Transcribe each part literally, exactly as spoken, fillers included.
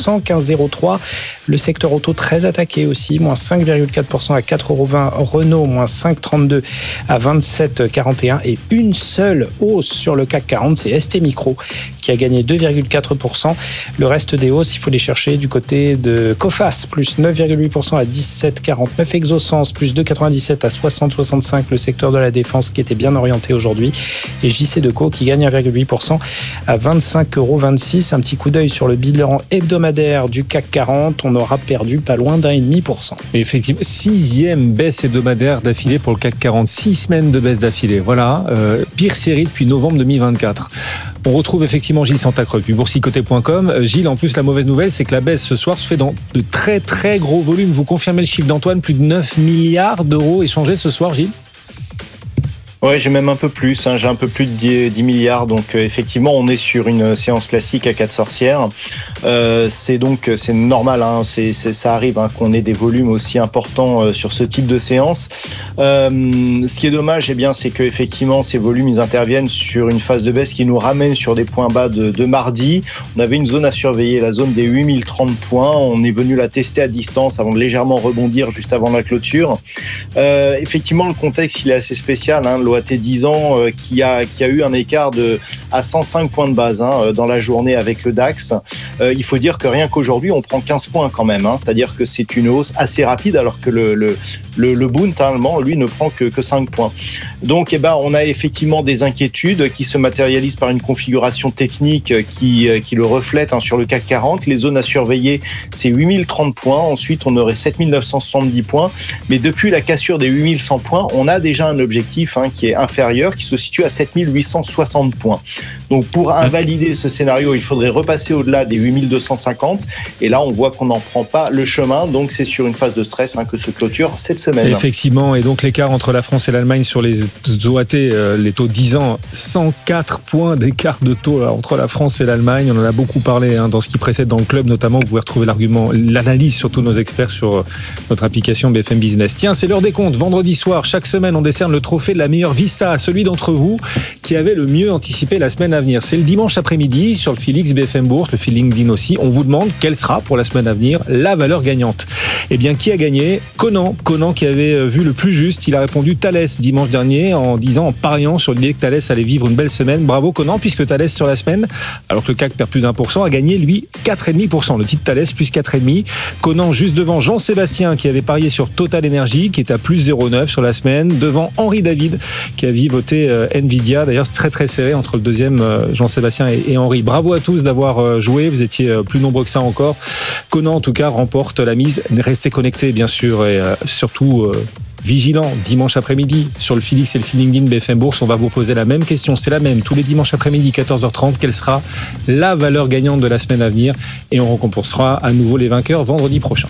cent, quinze virgule zéro trois. Le secteur auto très attaqué aussi, moins cinq virgule quatre pour cent à quatre euros vingt. Renault, moins cinq virgule trente-deux à vingt-sept virgule quarante et un. Et une seule hausse sur le C A C quarante, c'est S T Micro qui a gagné deux virgule quatre pour cent. Le reste des hausses, il faut les chercher du côté de Coface, plus neuf virgule huit pour cent à dix-sept virgule quarante-neuf. Exosens, plus deux virgule quatre-vingt-dix-sept à soixante virgule soixante-cinq. Le secteur de la défense qui était bien orienté aujourd'hui. Et J C Deco qui gagne un virgule huit pour cent à vingt-cinq virgule vingt-six euros. Un petit coup d'œil sur le bilan hebdomadaire du C A C quarante. On aura perdu pas loin d'un virgule cinq pour cent. Effectivement, sixième baisse hebdomadaire d'affilée pour le C A C quarante. Six semaines de baisse d'affilée. Voilà, euh, pire série depuis novembre deux mille vingt-quatre. On retrouve effectivement Gilles Santacreux, puis boursicoté point com. Gilles, en plus, la mauvaise nouvelle, c'est que la baisse ce soir se fait dans de très très gros volumes. Vous confirmez le chiffre d'Antoine, plus de neuf milliards d'euros échangés ce soir, Gilles ? Ouais, j'ai même un peu plus, hein, j'ai un peu plus de dix milliards, donc euh, effectivement on est sur une séance classique à quatre sorcières. Euh, c'est donc c'est normal, hein, c'est, c'est ça arrive hein, qu'on ait des volumes aussi importants euh, sur ce type de séance. Euh, ce qui est dommage, eh bien, c'est que effectivement ces volumes ils interviennent sur une phase de baisse qui nous ramène sur des points bas de, de mardi. On avait une zone à surveiller, la zone des huit mille trente points. On est venu la tester à distance avant de légèrement rebondir juste avant la clôture. Euh, effectivement, le contexte il est assez spécial. Hein, l'O A T dix ans euh, qui a qui a eu un écart de à cent cinq points de base hein, dans la journée avec le DAX. Euh, il faut dire que rien qu'aujourd'hui on prend quinze points quand même. Hein, c'est-à-dire que c'est une hausse assez rapide alors que le le le, le Bund allemand lui ne prend que que cinq points. Donc eh ben on a effectivement des inquiétudes qui se matérialisent par une configuration technique qui qui le reflète hein, sur le C A C quarante. Les zones à surveiller c'est huit mille trente points. Ensuite on aurait sept mille neuf cent soixante-dix points. Mais depuis la cassure des huit mille cent points, on a déjà un objectif hein, qui est inférieur, qui se situe à sept mille huit cent soixante points. Donc pour invalider ce scénario, il faudrait repasser au-delà des huit mille deux cent cinquante. Et là, on voit qu'on n'en prend pas le chemin. Donc c'est sur une phase de stress hein, que se clôture cette semaine. Effectivement. Et donc l'écart entre la France et l'Allemagne sur les O A T, euh, les taux dix ans, cent quatre points d'écart de taux là, entre la France et l'Allemagne. On en a beaucoup parlé hein, dans ce qui précède dans le club notamment. Vous pouvez retrouver l'argument, l'analyse surtout de nos experts sur euh, notre application B F M Business. Tiens, c'est l'heure des comptes. Vendredi soir, chaque semaine, on décerne le trophée de la meilleure vista à celui d'entre vous qui avait le mieux anticipé la semaine à venir. C'est le dimanche après-midi sur le Félix B F M Bourse, le fil LinkedIn aussi. On vous demande quelle sera pour la semaine à venir la valeur gagnante. Eh bien, qui a gagné ? Conan. Conan qui avait vu le plus juste. Il a répondu Thales dimanche dernier en disant, en pariant sur l'idée que Thales allait vivre une belle semaine. Bravo Conan, puisque Thales sur la semaine, alors que le C A C perd plus d'un pour cent, a gagné lui quatre virgule cinq pour cent. Le titre Thales plus quatre virgule cinq. Conan juste devant Jean-Sébastien qui avait parié sur Total Energy qui est à plus zéro virgule neuf sur la semaine. Devant Henri David qui avait voté euh, Nvidia. D'ailleurs, c'est très très serré entre le deuxième euh, Jean-Sébastien et, et Henri. Bravo à tous d'avoir euh, joué. Vous étiez euh, plus nombreux que ça encore. Conan, en tout cas, remporte la mise. Restez connectés, bien sûr, et euh, surtout euh, vigilants. Dimanche après-midi, sur le Félix et le fil LinkedIn B F M Bourse, on va vous poser la même question. C'est la même. Tous les dimanches après-midi, quatorze heures trente. Quelle sera la valeur gagnante de la semaine à venir ? Et on récompensera à nouveau les vainqueurs vendredi prochain.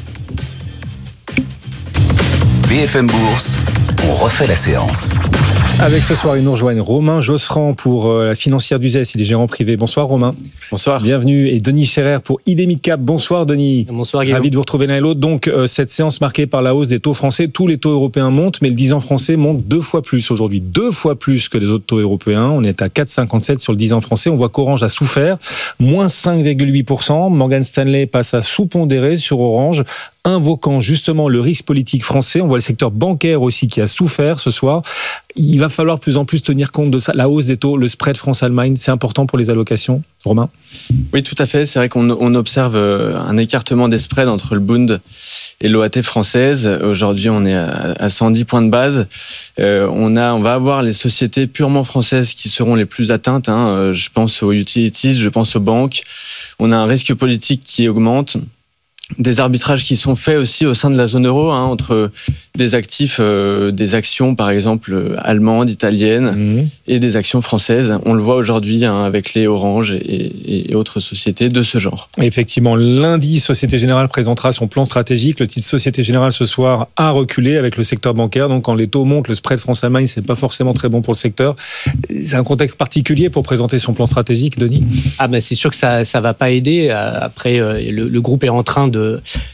B F M Bourse, on refait la séance. Avec ce soir, ils nous rejoignent Romain Josserand pour la financière d'Uzès, il est gérant privé. Bonsoir Romain. Bonsour. Bienvenue. Et Denis Scherer pour I D Midcap. Bonsoir Denis. Bonsoir Guillaume. Ravi de vous retrouver l'un et l'autre. Donc euh, cette séance marquée par la hausse des taux français, tous les taux européens montent, mais le dix ans français monte deux fois plus aujourd'hui, deux fois plus que les autres taux européens. On est à quatre virgule cinquante-sept sur le dix ans français. On voit qu'Orange a souffert, moins cinq virgule huit pour cent. Morgan Stanley passe à sous-pondéré sur Orange, invoquant justement le risque politique français. On voit le secteur bancaire aussi qui a souffert ce soir. Il va falloir de plus en plus tenir compte de ça. La hausse des taux, le spread France-Allemagne, c'est important pour les allocations. Romain ? Oui, tout à fait. C'est vrai qu'on on observe un écartement des spreads entre le Bund et l'O A T française. Aujourd'hui, on est à cent dix points de base. Euh, on a, on va avoir les sociétés purement françaises qui seront les plus atteintes. Hein. Je pense aux utilities, je pense aux banques. On a un risque politique qui augmente. Des arbitrages qui sont faits aussi au sein de la zone euro, hein, entre des actifs, euh, des actions par exemple euh, allemandes, italiennes mmh. et des actions françaises. On le voit aujourd'hui hein, avec les Orange et, et autres sociétés de ce genre. Effectivement, lundi, Société Générale présentera son plan stratégique. Le titre Société Générale ce soir a reculé avec le secteur bancaire. Donc quand les taux montent, le spread France-Allemagne, c'est pas forcément très bon pour le secteur. C'est un contexte particulier pour présenter son plan stratégique, Denis ? Ah ben c'est sûr que ça ça va pas aider. Après, le, le groupe est en train de De,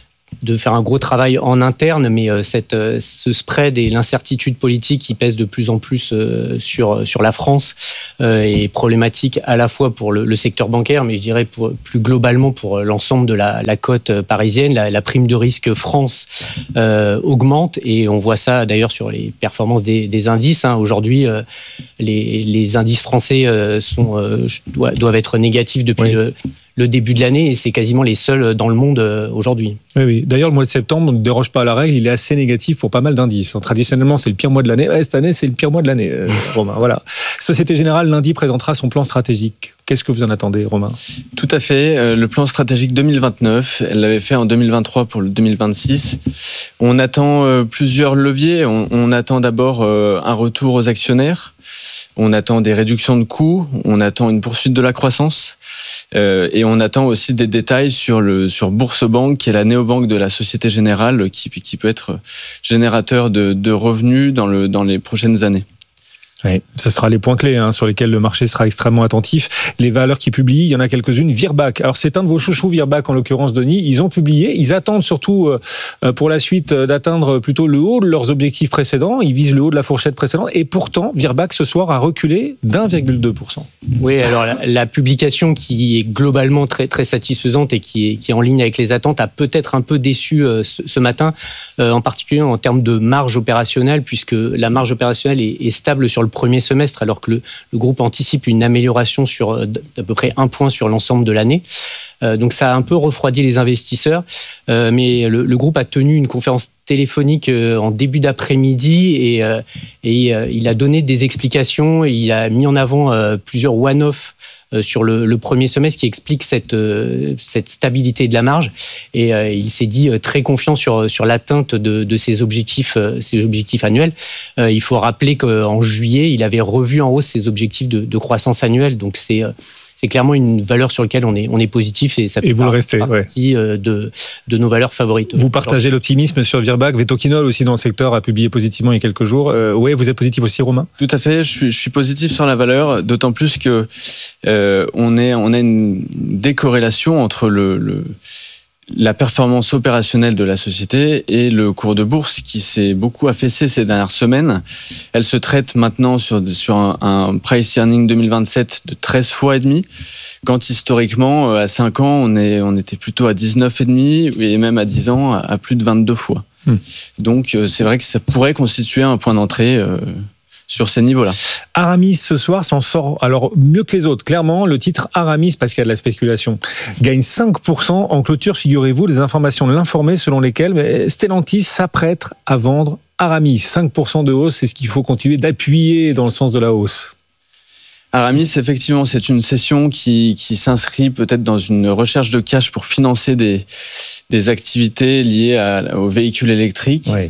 de faire un gros travail en interne, mais euh, cette, euh, ce spread et l'incertitude politique qui pèse de plus en plus euh, sur, sur la France euh, est problématique à la fois pour le, le secteur bancaire, mais je dirais pour, plus globalement pour l'ensemble de la, la cote parisienne. La, la prime de risque France euh, augmente et on voit ça d'ailleurs sur les performances des, des indices. Hein. Aujourd'hui, euh, les, les indices français euh, sont, euh, doivent être négatifs depuis oui. le, le début de l'année et c'est quasiment les seuls dans le monde euh, aujourd'hui. Oui, oui. D'ailleurs, le mois de septembre, on ne déroge pas à la règle, il est assez négatif pour pas mal d'indices. Traditionnellement, c'est le pire mois de l'année. Ouais, cette année, c'est le pire mois de l'année. Euh, Romain, voilà. Société Générale, lundi, présentera son plan stratégique. Qu'est-ce que vous en attendez, Romain ? Tout à fait. Euh, le plan stratégique deux mille vingt-neuf, elle l'avait fait en deux mille vingt-trois pour le deux mille vingt-six. On attend euh, plusieurs leviers. On, on attend d'abord euh, un retour aux actionnaires. On attend des réductions de coûts. On attend une poursuite de la croissance. Euh, et on attend aussi des détails sur le sur Bourse-Banque, qui est la néobanque de la Société Générale, qui, qui peut être générateur de, de revenus dans, le, dans les prochaines années. Oui, ce sera les points clés hein, sur lesquels le marché sera extrêmement attentif. Les valeurs qui publient, il y en a quelques-unes. Virbac, alors c'est un de vos chouchous, Virbac en l'occurrence, Denis. Ils ont publié, ils attendent surtout euh, pour la suite euh, d'atteindre plutôt le haut de leurs objectifs précédents. Ils visent le haut de la fourchette précédente et pourtant, Virbac ce soir a reculé d'un virgule deux pour cent. Oui, alors la, la publication qui est globalement très, très satisfaisante et qui est, qui est en ligne avec les attentes a peut-être un peu déçu euh, ce, ce matin, euh, en particulier en termes de marge opérationnelle, puisque la marge opérationnelle est, est stable sur le premier semestre, alors que le, le groupe anticipe une amélioration sur d'à peu près un point sur l'ensemble de l'année. Euh, donc ça a un peu refroidi les investisseurs, euh, mais le, le groupe a tenu une conférence téléphonique euh, en début d'après-midi et, euh, et euh, il a donné des explications, et il a mis en avant euh, plusieurs one-off euh, sur le, le premier semestre qui expliquent cette, euh, cette stabilité de la marge, et euh, il s'est dit euh, très confiant sur, sur l'atteinte de, de ses objectifs, euh, ses objectifs annuels. Euh, il faut rappeler qu'en juillet, il avait revu en hausse ses objectifs de, de croissance annuelle, donc c'est euh, C'est clairement une valeur sur laquelle on est, on est positif et ça fait et vous le restez, partie ouais. de, de nos valeurs favorites. Vous partagez l'optimisme sur Virbac. Vetoquinol aussi dans le secteur a publié positivement il y a quelques jours. Euh, oui, vous êtes positif aussi, Romain ? Tout à fait, je suis, je suis positif sur la valeur, d'autant plus que euh, on, est, on a une décorrélation entre le... le la performance opérationnelle de la société et le cours de bourse qui s'est beaucoup affaissé ces dernières semaines. Elle se traite maintenant sur, sur un, un price earning deux mille vingt-sept de treize fois et demi, quand historiquement, à cinq ans, on, est, on était plutôt à dix-neuf et demi et même à dix ans, à, à plus de vingt-deux fois. Hmm. Donc, c'est vrai que ça pourrait constituer un point d'entrée euh, sur ces niveaux-là. Aramis ce soir s'en sort alors mieux que les autres. Clairement, le titre Aramis, parce qu'il y a de la spéculation, gagne cinq pour cent en clôture, figurez-vous, des informations de l'informé selon lesquelles Stellantis s'apprête à vendre Aramis. cinq pour cent de hausse, c'est ce qu'il faut continuer d'appuyer dans le sens de la hausse. Aramis, effectivement, c'est une cession qui, qui s'inscrit peut-être dans une recherche de cash pour financer des, des activités liées à, aux véhicules électriques. Oui.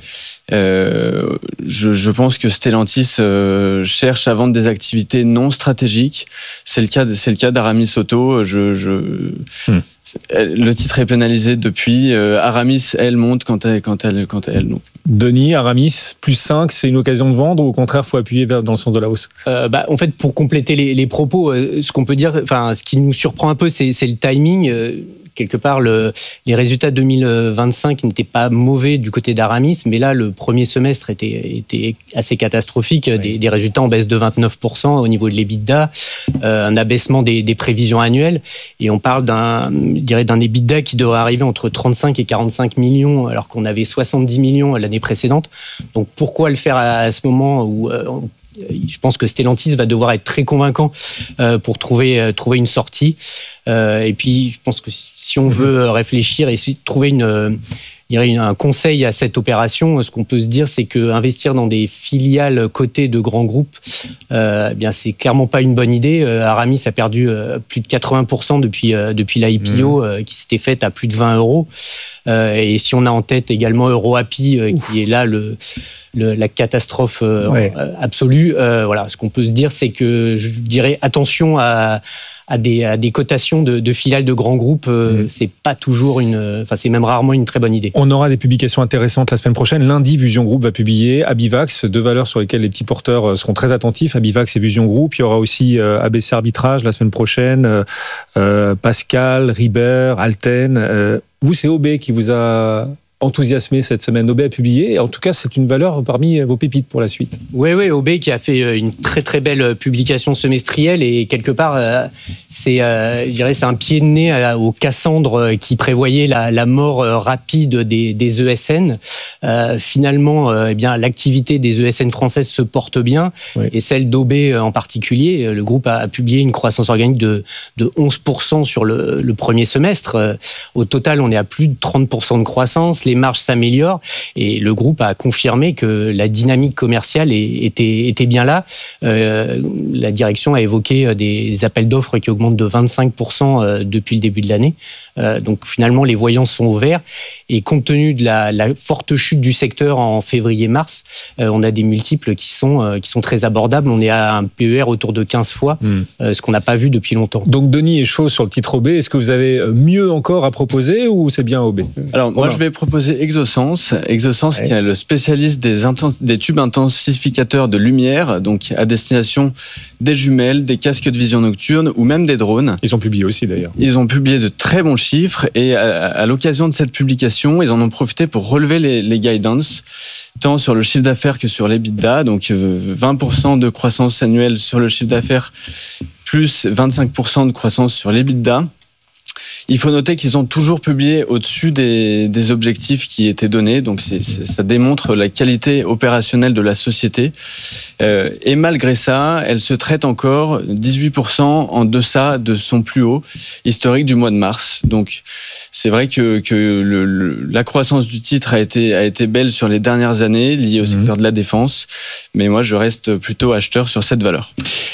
Euh, je, je pense que Stellantis euh, cherche à vendre des activités non stratégiques. C'est le cas, de, c'est le cas d'Aramis Auto. Je, je, hmm. Le titre est pénalisé depuis. Euh, Aramis, elle, monte quand elle, quand elle, quand elle. Donc. Denis, Aramis, plus cinq, c'est une occasion de vendre ou au contraire, il faut appuyer vers, dans le sens de la hausse ? euh, bah, En fait, pour compléter les, les propos, euh, ce qu'on peut dire, enfin, ce qui nous surprend un peu, c'est, c'est le timing. Euh, quelque part, le, les résultats deux mille vingt-cinq n'étaient pas mauvais du côté d'Aramis, mais là, le premier semestre était, était assez catastrophique. Oui. Des, des résultats en baisse de vingt-neuf pour cent au niveau de l'EBITDA, euh, un abaissement des, des prévisions annuelles, et on parle d'un, je dirais, d'un EBITDA qui devrait arriver entre trente-cinq et quarante-cinq millions, alors qu'on avait soixante-dix millions l'année précédente. Donc pourquoi le faire à, à ce moment où euh, je pense que Stellantis va devoir être très convaincant euh, pour trouver, euh, trouver une sortie. Euh, et puis, je pense que si on veut réfléchir et trouver une, euh, il y aurait une, un conseil à cette opération, ce qu'on peut se dire, c'est qu'investir dans des filiales cotées de grands groupes, euh, eh bien, c'est clairement pas une bonne idée. Euh, Aramis a perdu euh, plus de quatre-vingts pour cent depuis, euh, depuis l'I P O, mmh. euh, qui s'était faite à plus de vingt euros. Euh, et si on a en tête également EuroAPI, euh, qui est là le... Le, la catastrophe euh, ouais. absolue. Euh, voilà, ce qu'on peut se dire, c'est que je dirais attention à, à, des, à des cotations de, de filiales de grands groupes. Euh, mmh. C'est pas toujours une, enfin c'est même rarement une très bonne idée. On aura des publications intéressantes la semaine prochaine. Lundi, Vusion Group va publier Abivax, deux valeurs sur lesquelles les petits porteurs seront très attentifs. Abivax et Vusion Group. Il y aura aussi euh, A B C Arbitrage la semaine prochaine. Euh, Pascal, Ribert, Alten. Euh, vous, c'est O B qui vous a enthousiasmé cette semaine. O B a publié. En tout cas, c'est une valeur parmi vos pépites pour la suite. Oui, oui, O B qui a fait une très très belle publication semestrielle et quelque part, c'est, euh, je dirais, c'est un pied de nez au Cassandre qui prévoyait la, la mort rapide des, des E S N. Euh, finalement, euh, eh bien, l'activité des E S N françaises se porte bien, oui. Et celle d'O B en particulier. Le groupe a publié une croissance organique de, de onze pour cent sur le, le premier semestre. Au total, on est à plus de trente pour cent de croissance. Les marges s'améliorent et le groupe a confirmé que la dynamique commerciale était, était bien là. Euh, la direction a évoqué des appels d'offres qui augmentent de vingt-cinq pour cent depuis le début de l'année. Euh, donc finalement, les voyants sont au vert. Et compte tenu de la, la forte chute du secteur en février-mars, euh, on a des multiples qui sont, euh, qui sont très abordables. On est à un P E R autour de quinze fois, mmh. euh, ce qu'on n'a pas vu depuis longtemps. Donc Denis est chaud sur le titre O B. Est-ce que vous avez mieux encore à proposer ou c'est bien O B ? Alors moi, je vais proposer Exosens. Exosens, ouais. Qui est le spécialiste des, intens- des tubes intensificateurs de lumière, donc à destination des jumelles, des casques de vision nocturne ou même des drones. Ils ont publié aussi d'ailleurs. Ils ont publié de très bons chiffres et à, à l'occasion de cette publication, ils en ont profité pour relever les, les guidance, tant sur le chiffre d'affaires que sur l'EBITDA. Donc vingt pour cent de croissance annuelle sur le chiffre d'affaires, plus vingt-cinq pour cent de croissance sur l'EBITDA. Il faut noter qu'ils ont toujours publié au-dessus des, des objectifs qui étaient donnés, donc c'est, c'est, ça démontre la qualité opérationnelle de la société. Euh, et malgré ça, elle se traite encore dix-huit pour cent en deçà de son plus haut historique du mois de mars. Donc c'est vrai que, que le, le, la croissance du titre a été, a été belle sur les dernières années, liée au secteur mmh. de la défense, mais moi je reste plutôt acheteur sur cette valeur.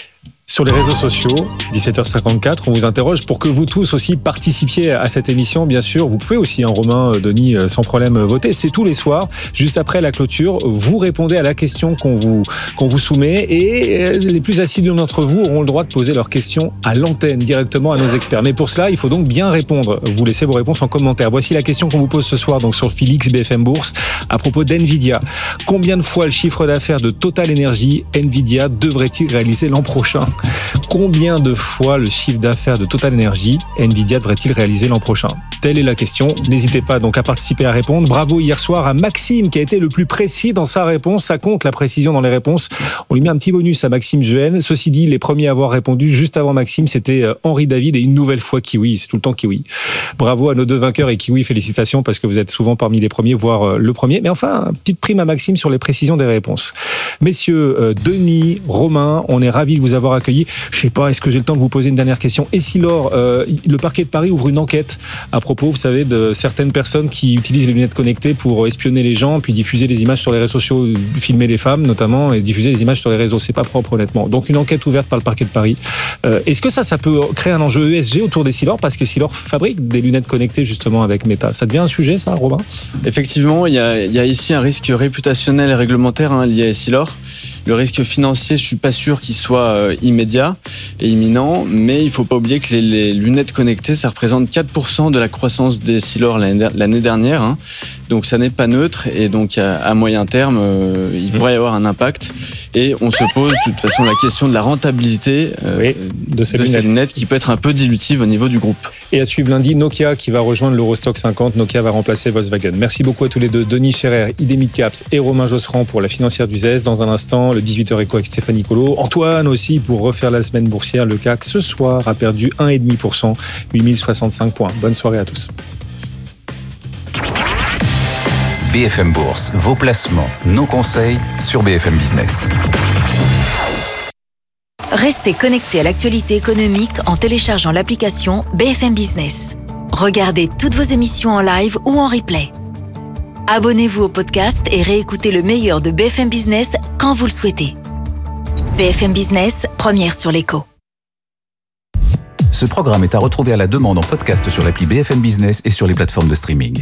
Sur les réseaux sociaux, dix-sept heures cinquante-quatre, on vous interroge pour que vous tous aussi participiez à cette émission, bien sûr. Vous pouvez aussi, hein, Romain, Denis, sans problème voter. C'est tous les soirs, juste après la clôture. Vous répondez à la question qu'on vous, qu'on vous soumet et les plus assidus d'entre vous auront le droit de poser leurs questions à l'antenne, directement à nos experts. Mais pour cela, il faut donc bien répondre. Vous laissez vos réponses en commentaire. Voici la question qu'on vous pose ce soir donc sur le fil X B F M Bourse à propos d'NVIDIA. Combien de fois le chiffre d'affaires de Total Energy NVIDIA devrait-il réaliser l'an prochain ? Combien de fois le chiffre d'affaires de Total Energy NVIDIA devrait-il réaliser l'an prochain ? Telle est la question. N'hésitez pas donc à participer à répondre. Bravo hier soir à Maxime qui a été le plus précis dans sa réponse. Ça compte la précision dans les réponses. On lui met un petit bonus à Maxime Juel. Ceci dit, les premiers à avoir répondu juste avant Maxime, c'était Henri David et une nouvelle fois Kiwi. C'est tout le temps Kiwi. Bravo à nos deux vainqueurs et Kiwi, félicitations parce que vous êtes souvent parmi les premiers, voire le premier. Mais enfin, une petite prime à Maxime sur les précisions des réponses. Messieurs, Denis, Romain, on est ravis de vous avoir accueillis. Je sais pas, est-ce que j'ai le temps de vous poser une dernière question ? Essilor, euh, le parquet de Paris ouvre une enquête à propos, vous savez, de certaines personnes qui utilisent les lunettes connectées pour espionner les gens, puis diffuser les images sur les réseaux sociaux, filmer les femmes notamment, et diffuser les images sur les réseaux. C'est pas propre honnêtement. Donc une enquête ouverte par le parquet de Paris. Euh, est-ce que ça, ça peut créer un enjeu E S G autour d'Essilor ? Parce qu'Essilor fabrique des lunettes connectées justement avec Meta. Ça devient un sujet, ça, Robin ? Effectivement, il y a, il y a ici un risque réputationnel et réglementaire hein, lié à Essilor. Le risque financier, je suis pas sûr qu'il soit euh, immédiat et imminent, mais il faut pas oublier que les, les lunettes connectées, ça représente quatre pour cent de la croissance d'Essilor l'année, l'année dernière. Hein. Donc ça n'est pas neutre et donc à, à moyen terme, euh, il mmh. pourrait y avoir un impact. Et on se pose de toute façon la question de la rentabilité euh, oui, de, ces, de lunettes. ces lunettes qui peut être un peu dilutive au niveau du groupe. Et à suivre lundi, Nokia qui va rejoindre l'Eurostock cinquante. Nokia va remplacer Volkswagen. Merci beaucoup à tous les deux, Denis Scherer, I D Midcaps et Romain Josserand pour la financière du Z E S. Dans un instant, le dix-huit heures éco avec Stéphanie Colo. Antoine aussi pour refaire la semaine boursière. Le C A C ce soir a perdu un virgule cinq pour cent, huit mille soixante-cinq points. Bonne soirée à tous. B F M Bourse, vos placements, nos conseils sur B F M Business. Restez connectés à l'actualité économique en téléchargeant l'application B F M Business. Regardez toutes vos émissions en live ou en replay. Abonnez-vous au podcast et réécoutez le meilleur de B F M Business quand vous le souhaitez. B F M Business, première sur l'éco. Ce programme est à retrouver à la demande en podcast sur l'appli B F M Business et sur les plateformes de streaming.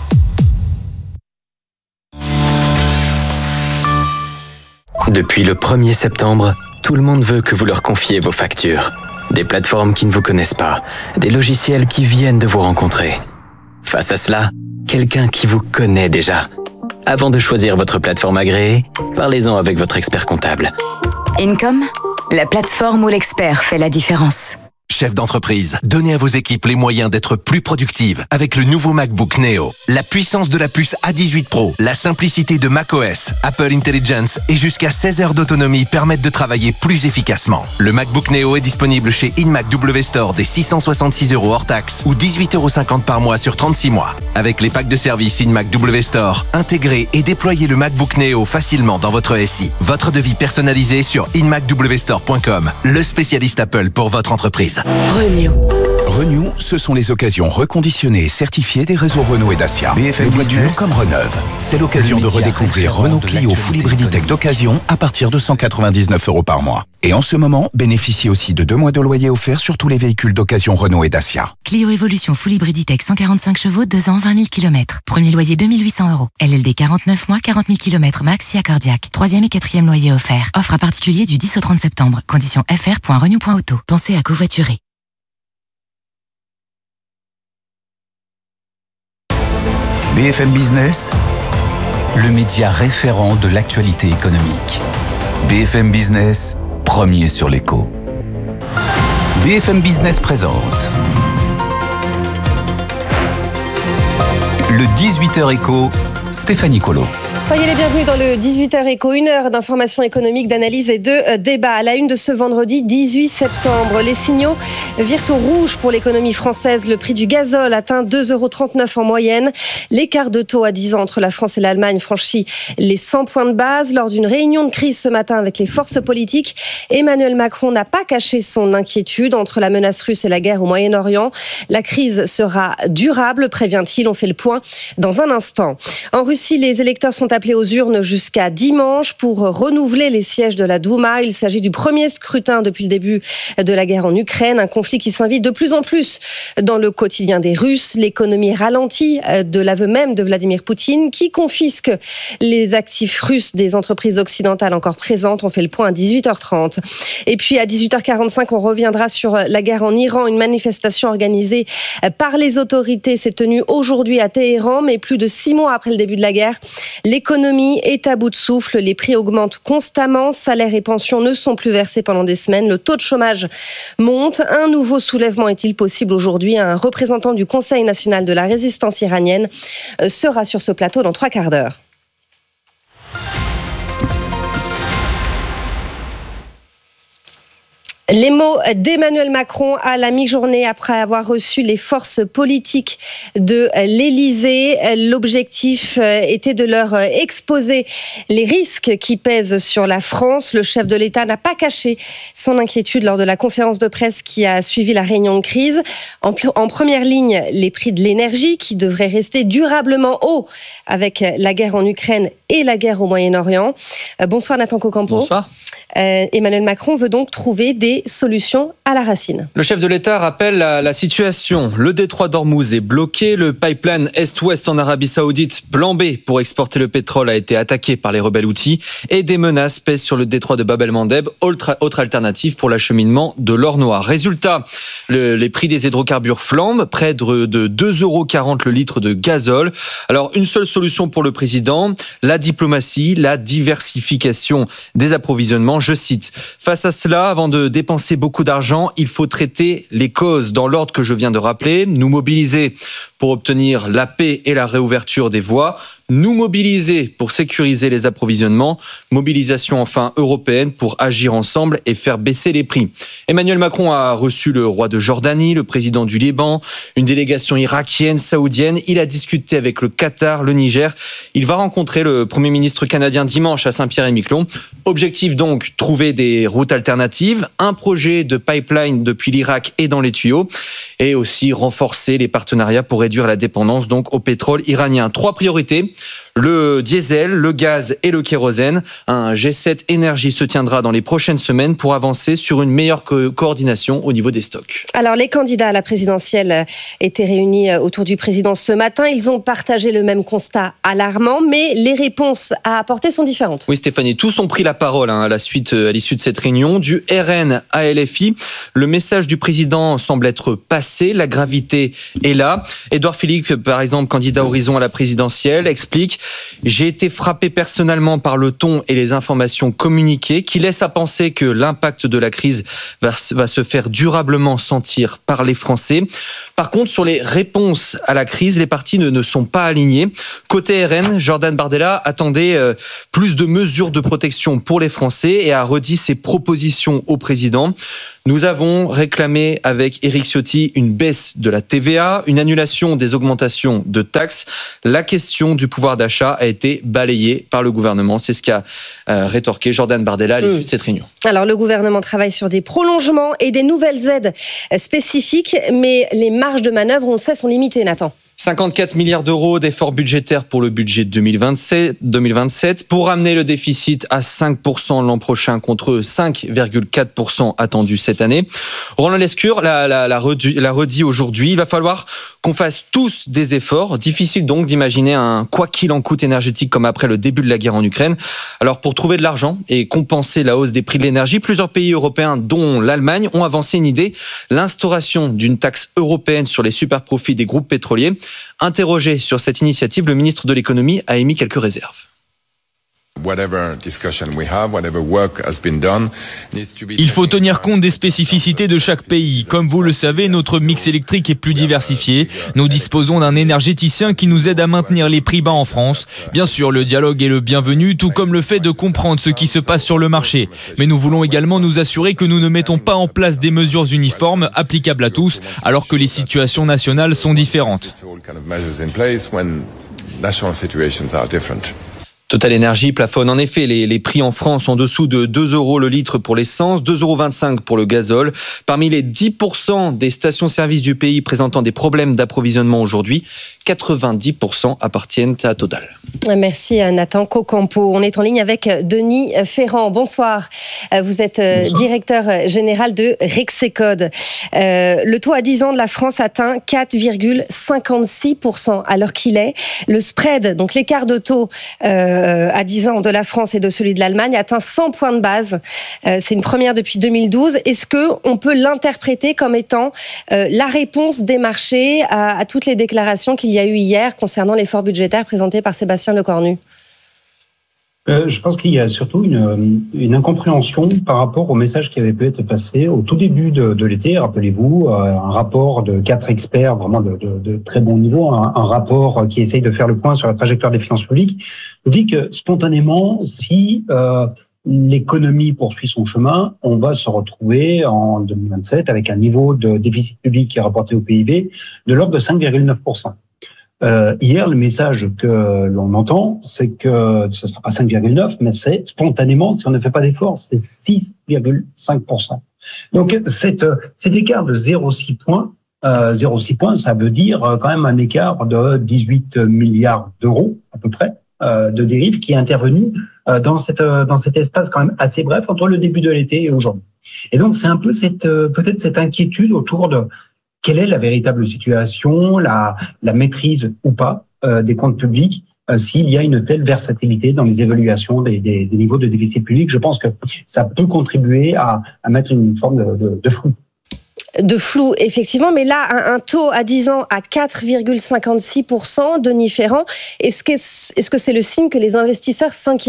Depuis le premier septembre, tout le monde veut que vous leur confiez vos factures. Des plateformes qui ne vous connaissent pas, des logiciels qui viennent de vous rencontrer. Face à cela, quelqu'un qui vous connaît déjà. Avant de choisir votre plateforme agréée, parlez-en avec votre expert comptable. Income, la plateforme où l'expert fait la différence. Chef d'entreprise, donnez à vos équipes les moyens d'être plus productives avec le nouveau MacBook Neo. La puissance de la puce A dix-huit Pro, la simplicité de macOS, Apple Intelligence et jusqu'à seize heures d'autonomie permettent de travailler plus efficacement. Le MacBook Neo est disponible chez InMac W Store dès six cent soixante-six euros hors taxe ou dix-huit euros cinquante par mois sur trente-six mois. Avec les packs de service InMac W Store, intégrez et déployez le MacBook Neo facilement dans votre S I. Votre devis personnalisé sur in mac w store point com, le spécialiste Apple pour votre entreprise. Renew. Renew, ce sont les occasions reconditionnées et certifiées des réseaux Renault et Dacia. B F M Business comme Reneuve. C'est l'occasion de redécouvrir Renault Clio Full Hybriditech d'occasion à partir de cent quatre-vingt-dix-neuf euros par mois. Et en ce moment, bénéficiez aussi de deux mois de loyer offert sur tous les véhicules d'occasion Renault et Dacia. Clio Evolution Full Hybriditech cent quarante-cinq chevaux, deux ans, vingt mille kilomètres. Premier loyer deux mille huit cents euros. L L D quarante-neuf mois, quarante mille kilomètres max si accordiaque. Troisième et quatrième loyer offert. Offre à particulier du dix au trente septembre. Conditions f r point renew point auto. Pensez à covoiturer. B F M Business, le média référent de l'actualité économique. B F M Business, premier sur l'écho. B F M Business présente le dix-huit heures écho, Stéphanie Colo. Soyez les bienvenus dans le dix-huit heures écho, une heure d'information économique, d'analyse et de débat. À la une de ce vendredi dix-huit septembre, les signaux virent au rouge pour l'économie française. Le prix du gazole atteint deux euros trente-neuf en moyenne. L'écart de taux à dix ans entre la France et l'Allemagne franchit les cent points de base. Lors d'une réunion de crise ce matin avec les forces politiques, Emmanuel Macron n'a pas caché son inquiétude entre la menace russe et la guerre au Moyen-Orient. La crise sera durable, prévient-il. On fait le point dans un instant. En Russie, les électeurs sont appelés aux urnes jusqu'à dimanche pour renouveler les sièges de la Douma. Il s'agit du premier scrutin depuis le début de la guerre en Ukraine, un conflit qui s'invite de plus en plus dans le quotidien des Russes. L'économie ralentit de l'aveu même de Vladimir Poutine, qui confisque les actifs russes des entreprises occidentales encore présentes. On fait le point à dix-huit heures trente. Et puis à dix-huit heures quarante-cinq, on reviendra sur la guerre en Iran. Une manifestation organisée par les autorités s'est tenue aujourd'hui à Téhéran, mais plus de six mois après le début de la guerre, l'économie est à bout de souffle, les prix augmentent constamment, salaires et pensions ne sont plus versés pendant des semaines, le taux de chômage monte. Un nouveau soulèvement est-il possible aujourd'hui? Un représentant du Conseil national de la résistance iranienne sera sur ce plateau dans trois quarts d'heure. Les mots d'Emmanuel Macron à la mi-journée après avoir reçu les forces politiques de l'Élysée. L'objectif était de leur exposer les risques qui pèsent sur la France. Le chef de l'État n'a pas caché son inquiétude lors de la conférence de presse qui a suivi la réunion de crise. En, en première ligne, les prix de l'énergie qui devraient rester durablement hauts avec la guerre en Ukraine et la guerre au Moyen-Orient. Bonsoir Nathan Cocampo. Bonsoir. Euh, Emmanuel Macron veut donc trouver des solutions à la racine. Le chef de l'État rappelle la, la situation. Le détroit d'Ormuz est bloqué. Le pipeline Est-Ouest en Arabie Saoudite, plan B pour exporter le pétrole, a été attaqué par les rebelles houthis. Et des menaces pèsent sur le détroit de Bab el-Mandeb, autre, autre alternative pour l'acheminement de l'or noir. Résultat, le, les prix des hydrocarbures flambent, près de, de deux euros quarante le litre de gazole. Alors, une seule solution pour le président, la diplomatie, la diversification des approvisionnements. Je cite, face à cela, avant de dépenser beaucoup d'argent, il faut traiter les causes dans l'ordre que je viens de rappeler, nous mobiliser pour obtenir la paix et la réouverture des voies, nous mobiliser pour sécuriser les approvisionnements, mobilisation enfin européenne pour agir ensemble et faire baisser les prix. Emmanuel Macron a reçu le roi de Jordanie, le président du Liban, une délégation irakienne, saoudienne. Il a discuté avec le Qatar, le Niger. Il va rencontrer le Premier ministre canadien dimanche à Saint-Pierre-et-Miquelon. Objectif donc, trouver des routes alternatives, un projet de pipeline depuis l'Irak et dans les tuyaux, et aussi renforcer les partenariats pour réduire la dépendance donc au pétrole iranien. Trois priorités, le diesel, le gaz et le kérosène. Un G sept énergie se tiendra dans les prochaines semaines pour avancer sur une meilleure co- coordination au niveau des stocks. Alors les candidats à la présidentielle étaient réunis autour du président ce matin. Ils ont partagé le même constat alarmant, mais les réponses à apporter sont différentes. Oui Stéphanie, tous ont pris la parole hein, à la suite, à l'issue de cette réunion. Du R N à L F I, le message du président semble être passé, la gravité est là. Édouard Philippe, par exemple, candidat Horizon à la présidentielle, explique J'ai été frappé personnellement par le ton et les informations communiquées qui laissent à penser que l'impact de la crise va, va se faire durablement sentir par les Français. Par contre, sur les réponses à la crise, les partis ne, ne sont pas alignés. Côté R N, Jordan Bardella attendait euh, plus de mesures de protection pour les Français et a redit ses propositions au président. Nous avons réclamé avec Éric Ciotti une baisse de la T V A, une annulation des augmentations de taxes. La question du pouvoir d'achat a été balayée par le gouvernement. C'est ce qu'a euh, rétorqué Jordan Bardella à l'issue mmh. de cette réunion. Alors le gouvernement travaille sur des prolongements et des nouvelles aides spécifiques, mais les marges de manœuvre, on le sait, sont limitées, Nathan. cinquante-quatre milliards d'euros d'efforts budgétaires pour le budget deux mille vingt-sept pour ramener le déficit à cinq pour cent l'an prochain contre cinq virgule quatre pour cent attendu cette année. Roland Lescure l'a, l'a, l'a, redit, l'a redit aujourd'hui, il va falloir qu'on fasse tous des efforts. Difficile donc d'imaginer un quoi qu'il en coûte énergétique comme après le début de la guerre en Ukraine. Alors pour trouver de l'argent et compenser la hausse des prix de l'énergie, plusieurs pays européens dont l'Allemagne ont avancé une idée, l'instauration d'une taxe européenne sur les superprofits des groupes pétroliers. Interrogé sur cette initiative, le ministre de l'économie a émis quelques réserves. Il faut tenir compte des spécificités de chaque pays. Comme vous le savez, notre mix électrique est plus diversifié. Nous disposons d'un énergéticien qui nous aide à maintenir les prix bas en France. Bien sûr, le dialogue est le bienvenu, tout comme le fait de comprendre ce qui se passe sur le marché. Mais nous voulons également nous assurer que nous ne mettons pas en place des mesures uniformes applicables à tous, alors que les situations nationales sont différentes. Total Énergie plafonne en effet les, les prix en France en dessous de deux euros le litre pour l'essence, deux euros vingt-cinq pour le gazole. Parmi les dix pour cent des stations-service du pays présentant des problèmes d'approvisionnement aujourd'hui, quatre-vingt-dix pour cent appartiennent à Total. Merci Nathan Cocampo. On est en ligne avec Denis Ferrand. Bonsoir. Vous êtes Bonsoir. Directeur général de Rexecode. Euh, le taux à dix ans de la France atteint quatre virgule cinquante-six pour cent à l'heure qu'il est. Le spread, donc l'écart de taux euh, à dix ans de la France et de celui de l'Allemagne, atteint cent points de base. Euh, c'est une première depuis deux mille douze. Est-ce qu'on peut l'interpréter comme étant euh, la réponse des marchés à, à toutes les déclarations qu'il y a eu hier concernant l'effort budgétaire présenté par Sébastien Lecornu? Euh, je pense qu'il y a surtout une, une incompréhension par rapport au message qui avait pu être passé au tout début de, de l'été. Rappelez-vous, euh, un rapport de quatre experts vraiment de, de, de très bon niveau, un, un rapport qui essaye de faire le point sur la trajectoire des finances publiques, nous dit que spontanément, si euh, l'économie poursuit son chemin, on va se retrouver en deux mille vingt-sept avec un niveau de déficit public qui est rapporté au P I B de l'ordre de cinq virgule neuf pour cent. Euh, hier, le message que l'on entend, c'est que ce ne sera pas cinq virgule neuf, mais c'est spontanément, si on ne fait pas d'efforts, c'est six virgule cinq pour cent. Donc, cet, cet écart de zéro virgule six points, euh, zéro virgule six points, ça veut dire quand même un écart de dix-huit milliards d'euros, à peu près, euh, de dérive qui est intervenu euh, dans, cette, dans cet espace quand même assez bref entre le début de l'été et aujourd'hui. Et donc, c'est un peu cette, peut-être cette inquiétude autour de quelle est la véritable situation, la, la maîtrise ou pas euh, des comptes publics, euh, s'il y a une telle versatilité dans les évaluations des, des, des niveaux de déficit public. Je pense que ça peut contribuer à, à mettre une forme de, de, de flou. De flou, effectivement, mais là, un, un taux à dix ans à quatre virgule cinquante-six pour cent, Denis Ferrand, est-ce que, est-ce que c'est le signe que les investisseurs s'inquiètent ?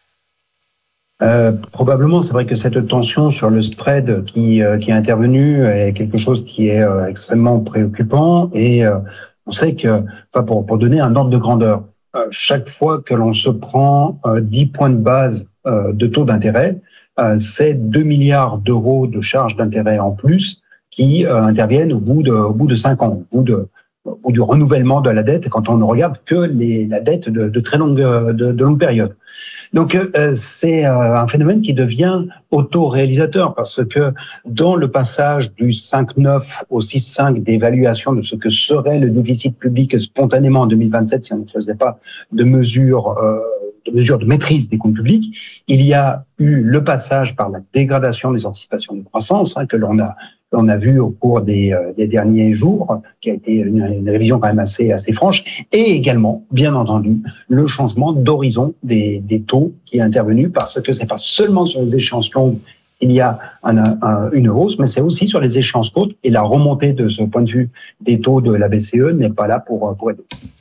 Euh, probablement, c'est vrai que cette tension sur le spread qui, euh, qui est intervenue est quelque chose qui est euh, extrêmement préoccupant et euh, on sait que, enfin, pour, pour donner un ordre de grandeur, euh, chaque fois que l'on se prend euh, dix points de base euh, de taux d'intérêt, euh, c'est deux milliards d'euros de charges d'intérêt en plus qui euh, interviennent au bout de, au bout de cinq ans, au bout de, au bout du renouvellement de la dette quand on ne regarde que les, la dette de, de très longue, de, de longue période. Donc euh, c'est euh, un phénomène qui devient auto-réalisateur parce que dans le passage du cinq neuf au six cinq d'évaluation de ce que serait le déficit public spontanément en deux mille vingt-sept si on ne faisait pas de mesures, euh, de mesures de maîtrise des comptes publics, il y a eu le passage par la dégradation des anticipations de croissance hein, que l'on a on a vu au cours des, euh, des derniers jours, qui a été une, une révision quand même assez, assez franche, et également, bien entendu, le changement d'horizon des, des taux qui est intervenu, parce que c'est pas seulement sur les échéances longues qu'il y a un, un, une hausse, mais c'est aussi sur les échéances courtes, et la remontée de ce point de vue des taux de la B C E n'est pas là pour, pour aider.